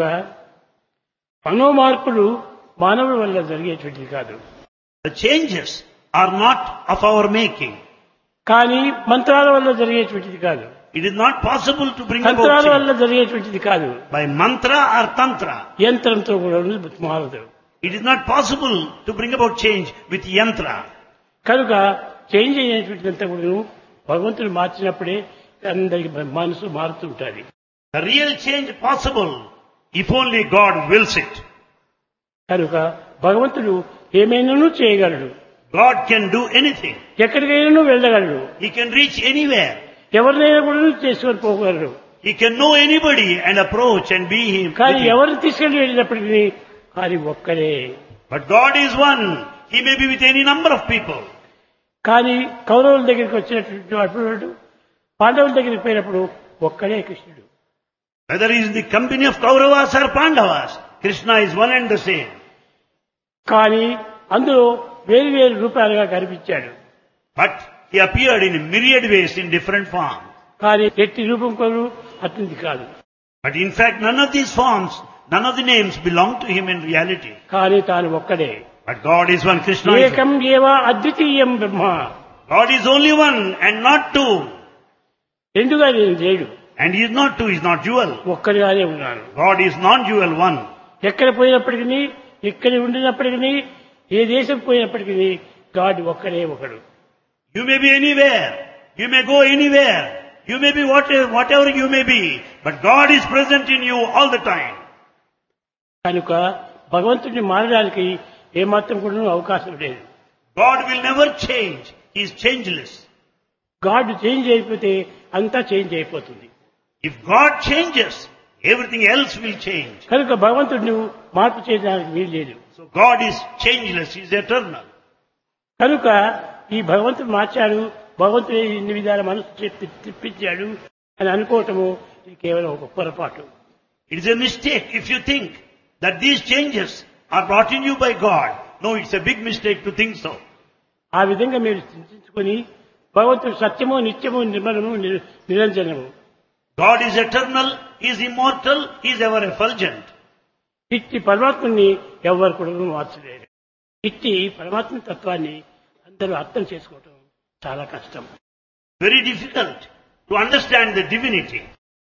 B: మనోమార్పులు మానవుల వల్ల జరిగేటువంటిది కాదు.
A: The changes are not of our making.
B: కానీ మంత్రాల వల్ల జరిగేటువంటిది కాదు.
A: It is not possible to bring about
B: తంత్రాల
A: change
B: వల్ల జరిగేటువంటిది కాదు.
A: by mantra or tantra.
B: యంత్రంతో కూడా మారదు.
A: It is not possible to bring about change with yantra.
B: కనుక చేంజ్ అయినటువంటిదంతా కూడా భగవంతుడు మార్చినప్పుడే అందరికి మనసు మారుతుంటుంది.
A: The real change possible if only God wills it.
B: కనుక భగవంతుడు ఏమైనాను చేయగలడు.
A: God can do anything.
B: ఎక్కడికైనా వెళ్ళగలడు.
A: He can reach anywhere.
B: ఎవరినైనా కూడా తీసుకొని పోగలడు.
A: He can know anybody and approach and be him.
B: కానీ
A: with him.
B: ఎవరిని తీసుకెళ్లి వెళ్ళినప్పటికీ అది ఒక్కడే.
A: But God is one. He may be with any number of people.
B: కానీ కౌరవుల దగ్గరికి వచ్చినటువంటి అప్పుడు పాండవుల దగ్గరికి పోయినప్పుడు ఒక్కడే కృష్ణుడు.
A: Whether he is in the company of Kauravas or Pandavas, Krishna is one and the same.
B: కానీ అందులో వేరు వేరు రూపాలుగా కనిపించాడు.
A: But he appeared in myriad ways in different forms.
B: కానీ ఎట్టి రూపం కొను అతనిది కాదు.
A: But in fact, none of these forms, none of the names belong to him in reality.
B: కానీ తాను ఒక్కడే.
A: But God is one. Krishna is
B: ఏకం
A: one.
B: ఏవ అద్వితీయం బ్రహ్మ.
A: God is only one and not two.
B: రెండుగా నేను లేడు.
A: And he is not two, he is not dual.
B: ఒక్కడిగానే ఉన్నాను.
A: God is non-dual one.
B: ఎక్కడ పోయినప్పటికీ, ఎక్కడ ఉండినప్పటికీ, ఏ దేశం పోయినప్పటికీ గాడ్ ఒక్కడే ఒకడు.
A: You may be anywhere. You may go anywhere. You may be whatever you may be. But God is present in you all the time.
B: కనుక భగవంతుడిని మారడానికి ఏమాత్రం కూడా అవకాశం లేదు.
A: God will never change. He is changeless.
B: God change అయిపోతే అంతా change అయిపోతుంది.
A: If God changes, everything else will change.
B: కనుక భగవంతుడిని మార్పు చేయడానికి వీలు లేదు.
A: So God is changeless. He is eternal.
B: కనుక ఈ భగవంతుడు మార్చాడు, భగవంతుడు ఇన్ని విధాల మనసు తిప్పించాడు అని అనుకోవటము ఇది కేవలం ఒక పొరపాటు.
A: It is a mistake if you think that these changes are brought in you by God. No, it's a big mistake to think so.
B: ఆ విధంగా మీరు చింతించుకొని భగవంతుడు సత్యము, నిత్యము, నిర్మలము, నిరంజనము.
A: God is eternal, He is immortal, He is ever effulgent.
B: ఇట్టి పరమాత్మని ఎవరు కూడా మార్చలేరు. ఇట్టి పరమాత్మ తత్వాన్ని అందరూ అర్థం చేసుకోవటం చాలా కష్టం.
A: Very difficult to understand the divinity.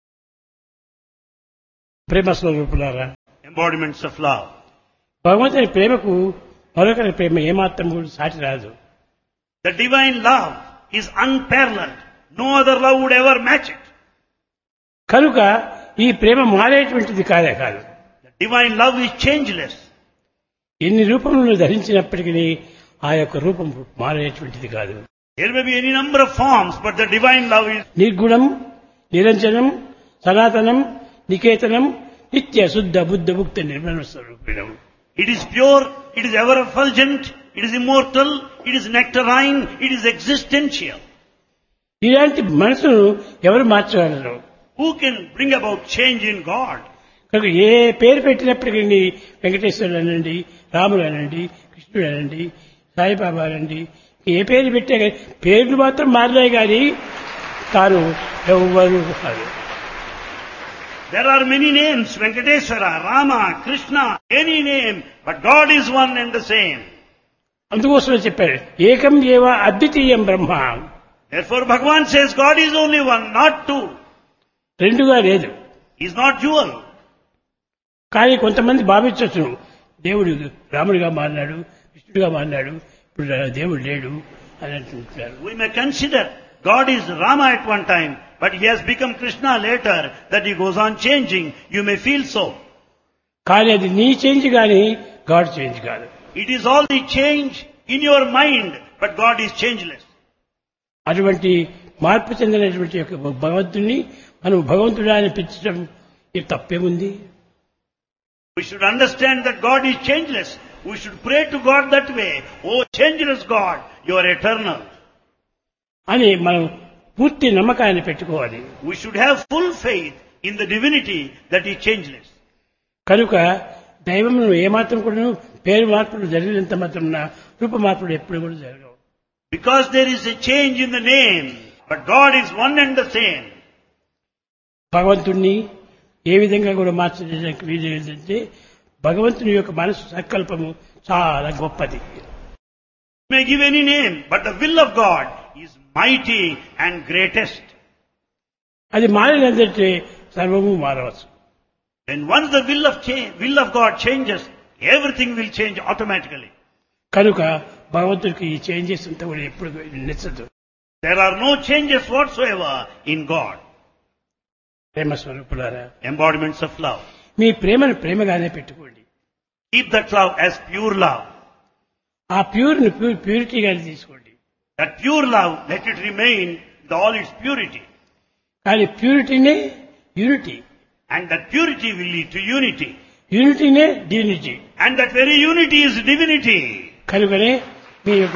B: ప్రేమ స్వరూపులారా,
A: Embodiments of love.
B: భగవంతుని ప్రేమకు మరొకరి ప్రేమ ఏమాత్రం కూడా సాటి రాదు.
A: The divine love is unparalleled. No other love would ever match it.
B: కనుక ఈ ప్రేమ మారేటువంటిది కాదే కాదు.
A: The divine love is changeless.
B: ఎన్ని రూపములను ధరించినప్పటికీ ఆ యొక్క రూపం మారేటువంటిది కాదు.
A: There may be any number of forms, but the divine love is
B: నిర్గుణం, నిరంజనం, సనాతనం, నికేతనం, నిత్య శుద్ధ బుద్ధ ముక్త Nirmala స్వరూపిణం.
A: It is pure, it is ever effulgent, it is immortal, it is nectarine, it is existential.
B: ఇలాంటి మనసును ఎవరు మార్చగలరు?
A: Who Who can bring about change in God?
B: కనుక ఏ పేరు పెట్టినప్పటికీ వెంకటేశ్వరుడు అనండి, రాముడు అనండి, కృష్ణుడు అనండి, సాయిబాబా అనండి, ఏ పేరు పెట్టే కానీ పేర్లు మాత్రం మారలే కానీ తాను ఎవ్వరూ కాదు.
A: There are many names, Venkateswara, Rama, Krishna, any name, but God is one and the same.
B: అందుకోసమే చెప్పారు ఏకం ఏవ అద్వితీయం బ్రహ్మ.
A: Therefore Bhagavan says God is only one, not two.
B: రెండుగా లేదు.
A: He is not dual.
B: కానీ కొంతమంది భావించవచ్చు దేవుడు రాముడిగా మారినాడు, కృష్ణుడిగా మారినాడు, ఇప్పుడు దేవుడు లేడు అని అంటుంటారు.
A: We may consider God is Rama at one time, but he has become Krishna later, that he goes on changing. You may feel so.
B: కానీ అది నీ చేంజ్ కానీ గాడ్ చేంజ్ కాదు.
A: It is all the change in your mind, but God is changeless.
B: అటువంటి మార్పు చెందినటువంటి యొక్క భగవంతుని మనం భగవంతుడా అని పిలిచడం ఇది తప్పేముంది?
A: We should understand that God is changeless. We should pray to God that way. Oh, changeless God, you are eternal.
B: అని మనం పూర్తి నమ్మకాన్ని పెట్టుకోవాలి.
A: We should have full faith in the divinity that is changeless.
B: కనుక దైవంలో ఏమాత్రం కూడా పేరు మార్పులు జరిగినంత మాత్రం రూప మార్పులు ఎప్పుడు కూడా జరగవు.
A: Because there is a change in the name, but God is one and the same.
B: భగవంతుణ్ణి ఏ విధంగా కూడా మార్చడానికి వీలు ఏంటంటే భగవంతుని యొక్క మనసు సంకల్పము చాలా గొప్పది.
A: You may give any name, but the will of God is mighty and greatest.
B: అది మారినంటే సర్వము మారవచ్చు.
A: When once the will of God changes, everything will change automatically.
B: కనుక భగవంతుడికి ఈ చేంజెస్ అంతా కూడా ఎప్పుడు నచ్చదు.
A: There are no changes whatsoever in God.
B: ప్రేమ స్వరూపులారా,
A: Embodiments of love.
B: మీ ప్రేమను ప్రేమగానే పెట్టుకోండి.
A: Keep that love as pure love.
B: ఆ ప్యూర్ని ప్యూరిటీగానే తీసుకోండి.
A: That pure love, let it remain with all its purity.
B: కానీ ప్యూరిటీనే unity,
A: And that purity will lead to unity.
B: యూనిటీనే divinity.
A: And that very unity is divinity.
B: కనుకనే మీ యొక్క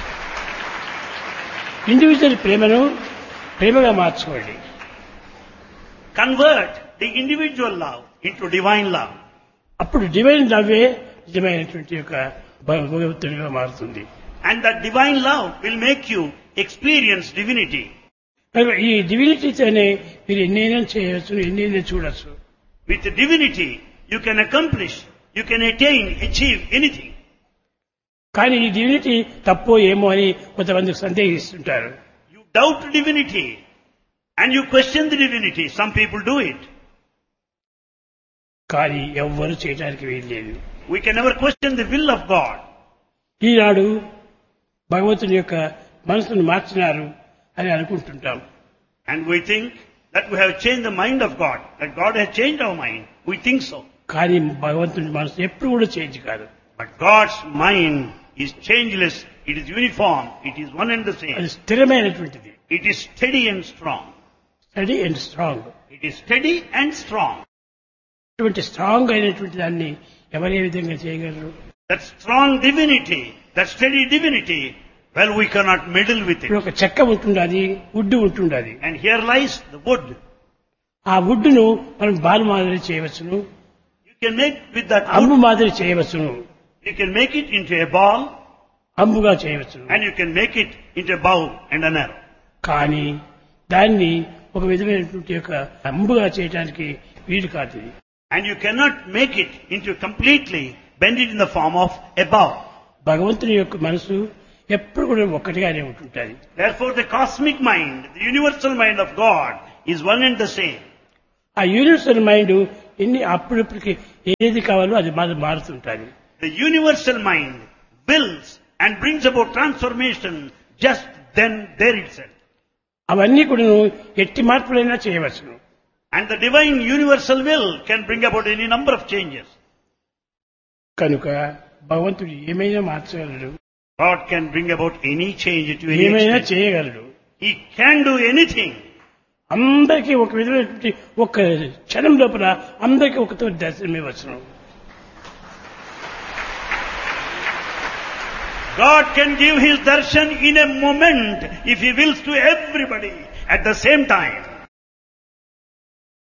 B: individual ప్రేమను ప్రేమగా మార్చుకోండి.
A: Convert the individual love into divine love.
B: అప్పుడు divine లవ్వే నిజమైనటువంటి యొక్క భగవంతునిగా మారుతుంది.
A: And that divine love will make you experience divinity.
B: కనుక ఈ డివినిటీతోనే మీరు ఎన్నైనా చేయవచ్చు, ఎన్నైనా చూడవచ్చు.
A: With divinity, you can accomplish, you can attain, achieve anything.
B: కానీ ఈ డివినిటీ తప్పో ఏమో అని కొంతమంది సందేహిస్తుంటారు.
A: You doubt divinity and you question the divinity. Some people do it.
B: కానీ ఎవ్వరూ చేయడానికి వీల్లేదు.
A: We can never question the will of God.
B: ఈనాడు భగవంతుని యొక్క మనసును మార్చినారు అని అనుకుంటుంటాం.
A: And we think that we have changed the mind of God, that God has changed our mind. We think so.
B: కానీ భగవంతుని మనసు ఎప్పుడు కూడా చేంజ్ కాదు.
A: But God's mind is changeless. It is uniform. It is one and the
B: అది
A: same.
B: స్థిరమైనటువంటిది.
A: It is steady and strong.
B: Study and strong.
A: It is steady and strong.
B: అటువంటి strong అయినటువంటి దాన్ని ఎవరు ఏ విధంగా చేయగలరు?
A: That strong divinity, that steady divinity, well, we cannot meddle with
B: ఇప్పుడు
A: it.
B: ఒక చెక్క ఉంటుండాది, would ఉంటుండాది.
A: And here lies the wood.
B: ఆ వుడ్ను మనం బాల్ మాదిరి చేయవచ్చును,
A: You can make with that
B: Ambu
A: wood,
B: మాదిరి చేయవచ్చును,
A: you can make it into a ball,
B: అంబుగా చేయవచ్చును.
A: and you can make it into a bow and an arrow.
B: కానీ దాన్ని ఒక విధమైనటువంటి యొక్క అంబుగా చేయడానికి వీలు కాదు. ఇది.
A: And you cannot make it into completely, bend it in the form of a bow.
B: భగవంతుని యొక్క మనసు ఎప్పుడు కూడా ఒక్కటిగానే ఉంటుంటుంది.
A: Therefore the cosmic mind, the universal mind of God is one and the same.
B: ఆ యూనివర్సల్ మైండ్ అప్పుడప్పటికి ఏది కావాలో అది మారుతుంటుంది.
A: The universal mind wills and brings about transformation just then there itself.
B: అవన్నీ కూడా ఎట్టి మార్పులైనా చేయవచ్చును.
A: And the divine universal will can bring about any number of changes.
B: కనుక భగవంతుడు ఏమైనా మార్చగలడు,
A: God can bring about any change to any
B: ఏమైనా
A: extent.
B: చేయగలడు.
A: He can do anything.
B: అందరికీ ఒక విధమైనటువంటి ఒక క్షణం లోపల అందరికీ ఒకతో దర్శనమే వచ్చును.
A: God can give His darshan in a moment if He wills to everybody at the same time.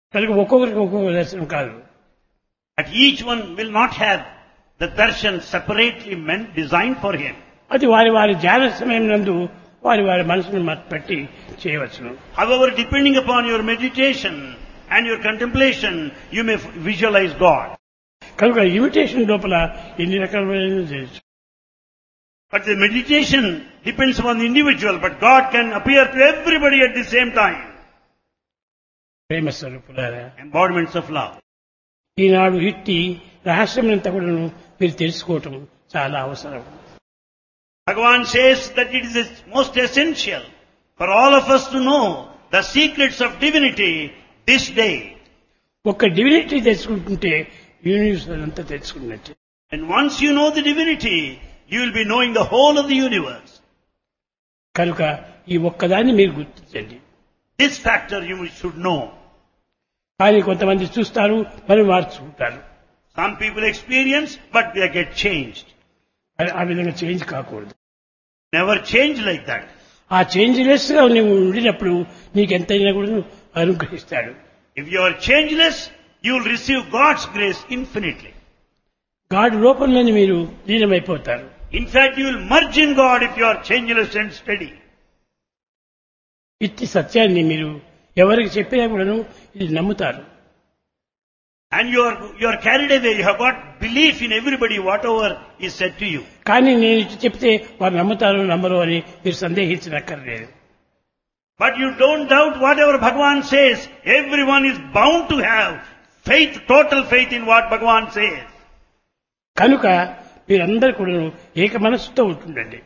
B: కనుక ఒక్కొక్కరికి ఒక్కొక్క దర్శనం కాదు.
A: But each one will not have the darshan separately meant, designed for him.
B: అది వారి వారి ధ్యాన సమయం నందు వారి వారి మనసును పెట్టి చేయవచ్చును.
A: However, depending upon your meditation and your contemplation, you may visualize God.
B: కనుక ఇమిటేషన్ లోపల ఎన్ని రకాలైన చేయొచ్చు.
A: But the meditation depends upon the individual, but God can appear to everybody at the same time.
B: ప్రేమ స్వరూపులారా,
A: Embodiments of love.
B: ఈనాడు ఇట్టి రహస్యమంతా కూడా మీరు తెలుసుకోవటం చాలా అవసరం.
A: Bhagavan says that it is most essential for all of us to know the secrets of divinity this day.
B: ఒక్క divinity తెలుసుకుంటుంటే universe అంతా తెలుసుకున్నట్టే.
A: And once you know the divinity, you will be knowing the whole of the universe.
B: కనుక ఈ ఒక్కదాన్ని మీరు గుర్తించండి.
A: This factor you should know.
B: కానీ కొంతమంది చూస్తారు, మరి మార్చుకుంటారు.
A: Some people experience, but they get changed.
B: ఆ విధంగా చేంజ్ కాకూడదు.
A: Never change like that.
B: ఆ చేంజ్లెస్ గా నువ్వు ఉండినప్పుడు నీకెంతైనా కూడా అనుగ్రహిస్తాడు.
A: If you are changeless, you will receive God's grace infinitely.
B: God రూపంలోని మీరు లీనమైపోతారు.
A: In fact, you will merge in God if you are changeless and steady.
B: ఇట్టి సత్యాన్ని మీరు ఎవరికి చెప్పినా కూడాను ఇది నమ్ముతారు.
A: And you are carried away. You have got belief in everybody, whatever is said to you.
B: కానీ నేను ఇటు చెప్తే వారు నమ్ముతారు నమ్మరు అని మీరు సందేహించనక్కర్లేదు.
A: But you don't doubt whatever Bhagavan says. Everyone is bound to have faith, total faith in what Bhagavan says.
B: కనుక మీరందరూ కూడా ఏక మనస్సుతో ఉంటుండండి.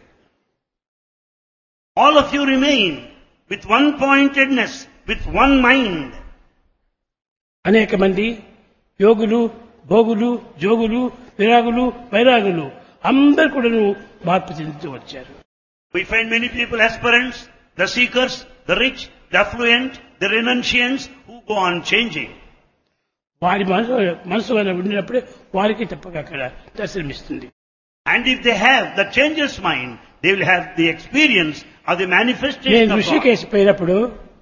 A: All of you remain with one pointedness, with one mind.
B: అనేక మంది యోగులు, భోగులు, జోగులు, విరాగులు, వైరాగులు అందరూ కూడా మార్పు చెందుతూ వచ్చారు.
A: We find many people, aspirants, the seekers, the rich, the affluent, the renunciants, who go on changing.
B: వారి మనసు వల్ల ఉండినప్పుడే వారికి తప్పక అక్కడ దర్శనమిస్తుంది.
A: And if they have the changeless mind, they will have the experience of the manifestation
B: నేను
A: of God.
B: Rishikesh పోయినప్పుడు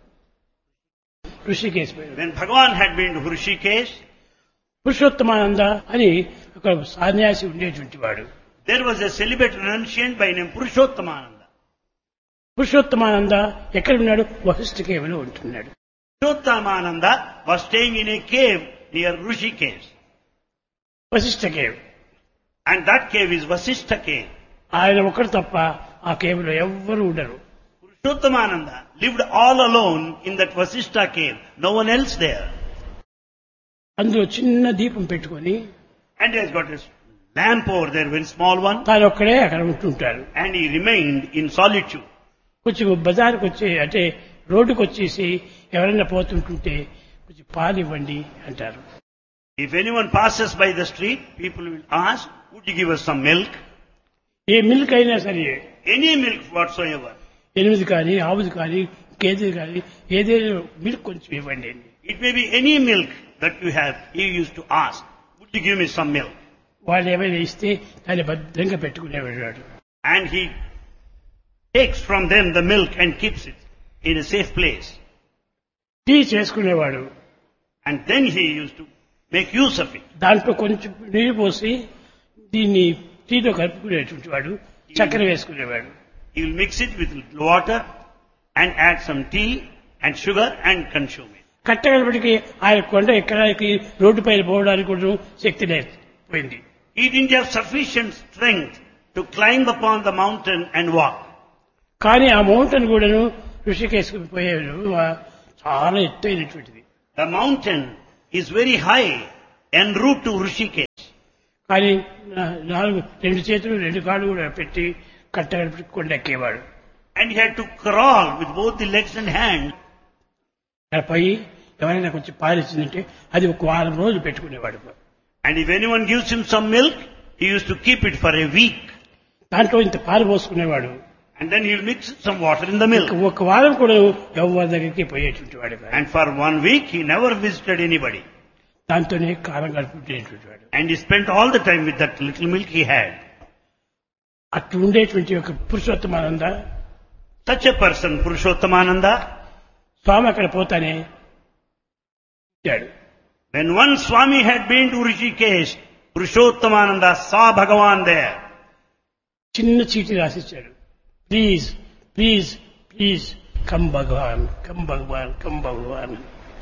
A: When Bhagavan had been to Hrishikesh,
B: Purushottamananda అని ఒక సన్యాసి ఉండేటువంటి వాడు.
A: there was a celibate renunciant by name Purushottamānanda.
B: Purushottamananda ఎక్కడ ఉన్నాడు? వశిష్ఠ కేవలో ఉంటున్నాడు.
A: Purushottamānanda was staying in a cave near Hrishikesh.
B: Vashishtha cave.
A: And that cave is Vasishtha cave.
B: ఆయన ఒకరు తప్ప ఆ కేవ్లో ఎవ్వరూ ఉండరు.
A: Purushottamānanda lived all alone in that Vasishtha cave. No one else there.
B: అందులో చిన్న దీపం పెట్టుకొని
A: And he has got a lamp over there, very small one.
B: తాను ఒక్కడే అక్కడ ఉంటుంటారు.
A: And he remained in solitude.
B: కొంచెం బజార్కి వచ్చి అంటే రోడ్డుకు వచ్చేసి ఎవరైనా పోతుంటుంటే కొంచెం పాలు ఇవ్వండి అంటారు.
A: If anyone passes by the street, people will ask, would you give us some milk?
B: A milk అయినా సరే,
A: Any milk whatsoever.
B: ఎనిమిది కానీ ఆవుది కానీ గేదెది కానీ ఏదైనా మిల్క్ కొంచెం ఇవ్వండి అండి.
A: It may be any milk that you have. He used to ask, would you give me some milk?
B: వాళ్ళు ఏమైనా ఇస్తే దాన్ని భద్రంగా పెట్టుకునేవాడు.
A: And he takes from them the milk and keeps it in a safe place.
B: Tea చేసుకునేవాడు.
A: And then he used to make use of it.
B: దాంట్లో కొంచెం నీరు పోసి దీన్ని టీతో కలుపుకునేటువంటి వాడు, చక్కెర వేసుకునేవాడు.
A: He will mix it with water and add some tea and sugar and consume it.
B: కట్టగలపటికి ఆయన కొండ ఎక్కడానికి రోడ్డు పైన పోవడానికి కూడా శక్తి లేకపోయింది.
A: He didn't have sufficient strength to climb upon the mountain and walk.
B: కానీ ఆ మౌంటైన్ కూడాను ఋషికేశ్కి పోయేవాడు చాలా ఎత్తైనటువంటిది.
A: The mountain is very high en route to Hrishikesh.
B: కానీ రెండు చేతులు రెండు కాళ్ళు కూడా పెట్టి కట్టగలపటి కొండ ఎక్కేవాడు.
A: And he had to crawl with both the legs and hands.
B: అక్కడ పోయి ఎవరైనా కొంచెం పాలిచ్చిందంటే అది ఒక వారం రోజులు పెట్టుకునేవాడు.
A: And if anyone gives him some milk, he used to keep it for a week.
B: దాంట్లో ఇంత పాలు పోసుకునేవాడు.
A: And then he will mix some water in the milk.
B: ఒక వారం కూడా ఎవరి దగ్గరికి పోయేటువంటి వాడు.
A: And for 1 week, he never visited anybody.
B: దాంతోనే కాలం గడుపుకునేటువంటి వాడు.
A: And he spent all the time with that little milk he had.
B: అట్లా ఉండేటువంటి ఒక Purushottamananda,
A: Such a person, Purushottamānanda,
B: స్వామి అక్కడ పోతానే ఇచ్చాడు.
A: When once Swami had been to Rishikesh, Purushottomananda saw Bhagavan there.
B: చిన్న చీటి రాసిచ్చాడు. Please please please come Bhagavan come Bhagavan come Bhagavan.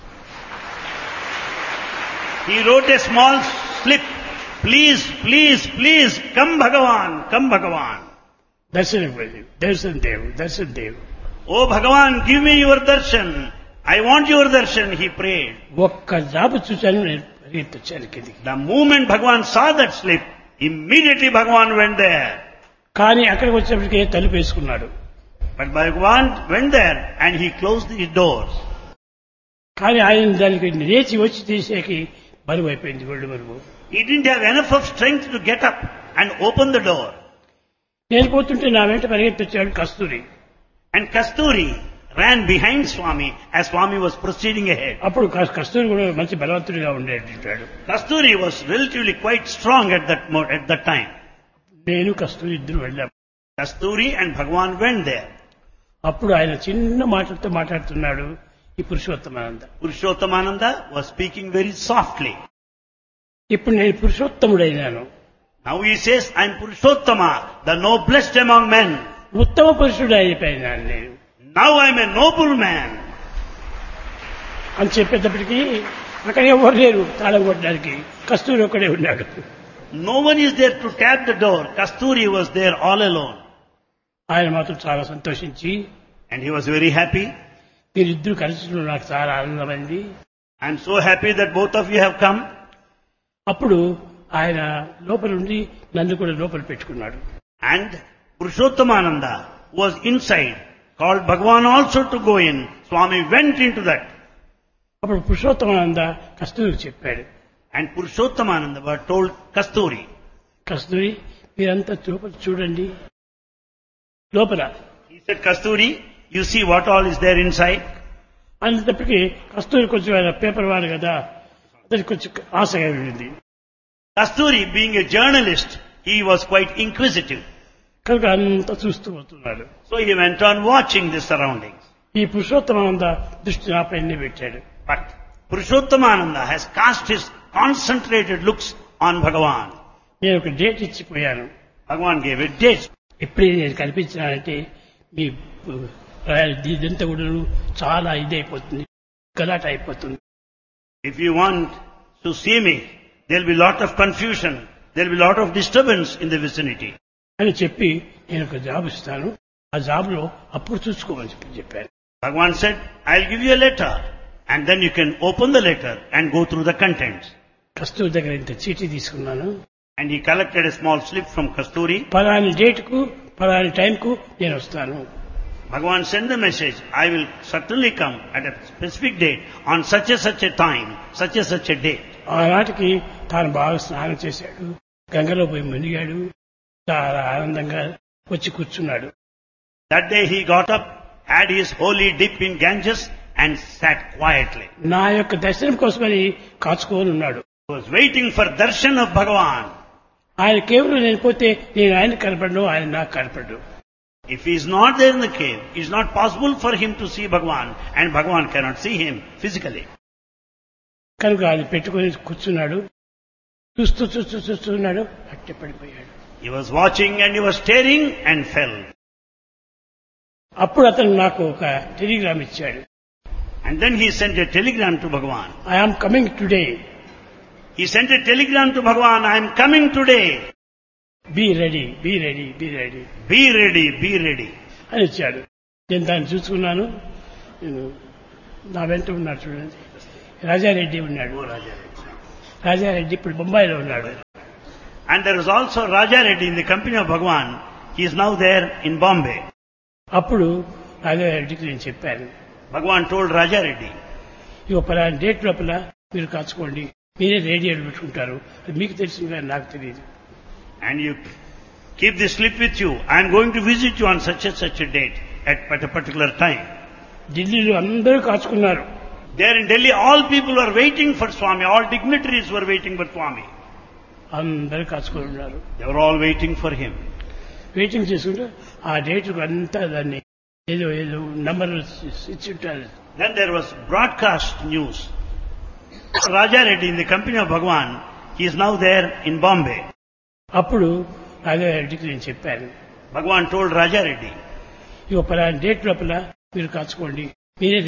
A: He wrote a small slip. Please, please, please, come Bhagavan, come Bhagavan.
B: దర్శనం దర్శనం దేవు దర్శనం దేవు.
A: Oh Bhagavan, give me your darshan. I want your darshan, he prayed.
B: ఒక్క job చూశాను, నేను పరిగెత్తొచ్చాను కిందికి.
A: The moment Bhagavan saw that slip, immediately Bhagavan went there.
B: కానీ అక్కడికి వచ్చేప్పటికే తలుపు వేసుకున్నాడు.
A: But Bhagavan went there and he closed his doors.
B: కానీ ఆయన దానికి లేచి వచ్చి తీసేకి బరువు అయిపోయింది, ఒళ్ళు బరువు.
A: He didn't have enough of strength to get up and open the door.
B: నేను పోతుంటే నా వెంట పరిగెత్తొచ్చాడు కస్తూరి.
A: And Kasturi ran behind Swami as Swami was proceeding ahead.
B: అప్పుడు కస్తూరి కూడా మంచి బలవంతుడిగా ఉండేటాడు.
A: Kasturi was relatively quite strong at that time.
B: నేను కస్తూరి ఇద్దరు వెళ్ళాం.
A: Kasturi and Bhagavan went there.
B: అప్పుడు ఆయన చిన్న మాటలతో మాట్లాడుతున్నాడు. ఈ Purushottamananda
A: Purushottomananda was speaking very softly.
B: ఇప్పుడు నేను పురుషోత్తముడైనాను.
A: Now he says, I am Purushottama, the noblest among men.
B: ఉత్తమ పురుషుడు అయిపోయినాను నేను
A: Now I am a noble man.
B: అని చెప్పేటప్పటికీ అక్కడ ఎవరు లేరు తాళం కొట్టడానికి. కస్తూరి ఒక్కడే ఉన్నాడు.
A: No one is there to tap the door. Kasturi was there all alone.
B: ఆయన మాత్రం చాలా సంతోషించి,
A: And he was very happy.
B: మీరిద్దరు కలిసి నాకు చాలా ఆనందమైంది.
A: I am so happy that both of you have come.
B: అప్పుడు ఆయన లోపల ఉండి నన్ను కూడా లోపల పెట్టుకున్నాడు.
A: And Purushottomananda was inside, called Bhagavan also to go in. Swami went into that.
B: అప్పుడు పురుషోత్తమానంద కస్తూరికి చెప్పాడు.
A: And Purushottomananda was told Kasturi.
B: కస్తూరి మీరంతా లోపల చూడండి. లోపల
A: He said, Kasturi, you see what all is there inside?
B: అనేటప్పటికీ కస్తూరి కొంచెం ఆయన పేపర్ వాడు కదా, అతనికి కొంచెం ఆశగా ఉండింది.
A: Kasturi, being a journalist, he was quite inquisitive.
B: కనుక అంతా చూస్తూ పోతున్నాడు.
A: So he went on watching the surroundings.
B: ఈ పురుషోత్తమానంద దృష్టి నాపైనే పెట్టాడు.
A: But Purushottomananda has cast his concentrated looks on Bhagavan.
B: నేను ఒక date ఇచ్చిపోయాను.
A: Bhagavan gave a date.
B: ఎప్పుడే నేను కనిపించానంటే మీ ఇదంతా కూడా చాలా ఇదైపోతుంది, గలాట అయిపోతుంది.
A: If you want to see me, there will be lot of confusion. There will be lot of disturbance in the vicinity.
B: అని చెప్పి నేను ఒక జాబ్ ఇస్తాను, ఆ జాబ్ లో అప్పుడు చూసుకోమని చెప్పాను.
A: Bhagavan said, I'll give you a letter and then you can open the letter and go through the contents.
B: కస్తూరి దగ్గర ఇంత చీటీ తీసుకున్నాను.
A: And he collected a small slip from Kasturi.
B: Palani date కు పలాని టైం కు నేను వస్తాను.
A: Bhagavan sent the message, I will certainly come at a specific date on such a time, such a date.
B: ఆనాటికి తాను బాగా స్నానం చేశాడు, గంగలో పోయి మునిగాడు, చాలా ఆనందంగా వచ్చి కూర్చున్నాడు.
A: That day he got up, had his holy dip in Ganges and sat quietly.
B: నా యొక్క దర్శనం కోసమని కాచుకొని ఉన్నాడు.
A: He was waiting for darshan of Bhagavan.
B: ఆయన కేవలం నేను పోతే నేను ఆయన కనపడను, ఆయన నాకు కనపడను.
A: If he is not there in the cave, it is not possible for him to see Bhagavan and Bhagavan cannot see him physically.
B: కనుక అది పెట్టుకొని కూర్చున్నాడు. చూస్తూ చూస్తూ చూస్తున్నాడు, అట్టే పడిపోయాడు.
A: He was watching and he was staring and fell.
B: అప్పుడు అతను నాకు ఒక టెలిగ్రామ్ ఇచ్చాడు.
A: And then he sent a telegram to Bhagavan.
B: I am coming today.
A: He sent a telegram to Bhagavan, I am coming today.
B: Be ready, be ready, be ready.
A: Be ready, be ready.
B: అని ఇచ్చాడు. నేను దాన్ని చూసుకున్నాను. నేను నా వెంట ఉన్నాడు చూడండి, రాజారెడ్డి ఉన్నాడు. రాజారెడ్డి ఇప్పుడు బొంబాయిలో ఉన్నాడు.
A: And there is also Raja Reddy in the company of Bhagavan. He is now there in Bombay.
B: అప్పుడు రాజారెడ్డికి నేను చెప్పాను,
A: Bhagavan told Raja Reddy,
B: ఇక పలానా డేట్ లోపల మీరు కాచుకోండి, మీరే రేడియోలు పెట్టుకుంటారు, అది మీకు తెలిసింది కానీ నాకు తెలియదు.
A: and you keep this slip with you. I am going to visit you on such a date at a particular time.
B: ఢిల్లీలో అందరూ కాచుకున్నారు.
A: There in Delhi, all people were waiting for Swami. All dignitaries were waiting for Swami.
B: అందరూ కాచుకొని ఉన్నారు.
A: They were all waiting for him.
B: Waiting చేసుకుంటే ఆ date అంతా దాన్ని ఏదో ఏదో నంబర్ ఇచ్చి ఉంటారు.
A: Then there was broadcast news. Raja Reddy in the company of Bhagwan, he is now there in Bombay.
B: అప్పుడు రాజారెడ్డికి నేను చెప్పాను,
A: Bhagwan told Raja Reddy,
B: ఇక పలానా డేట్ లోపల మీరు కాచుకోండి, మీరే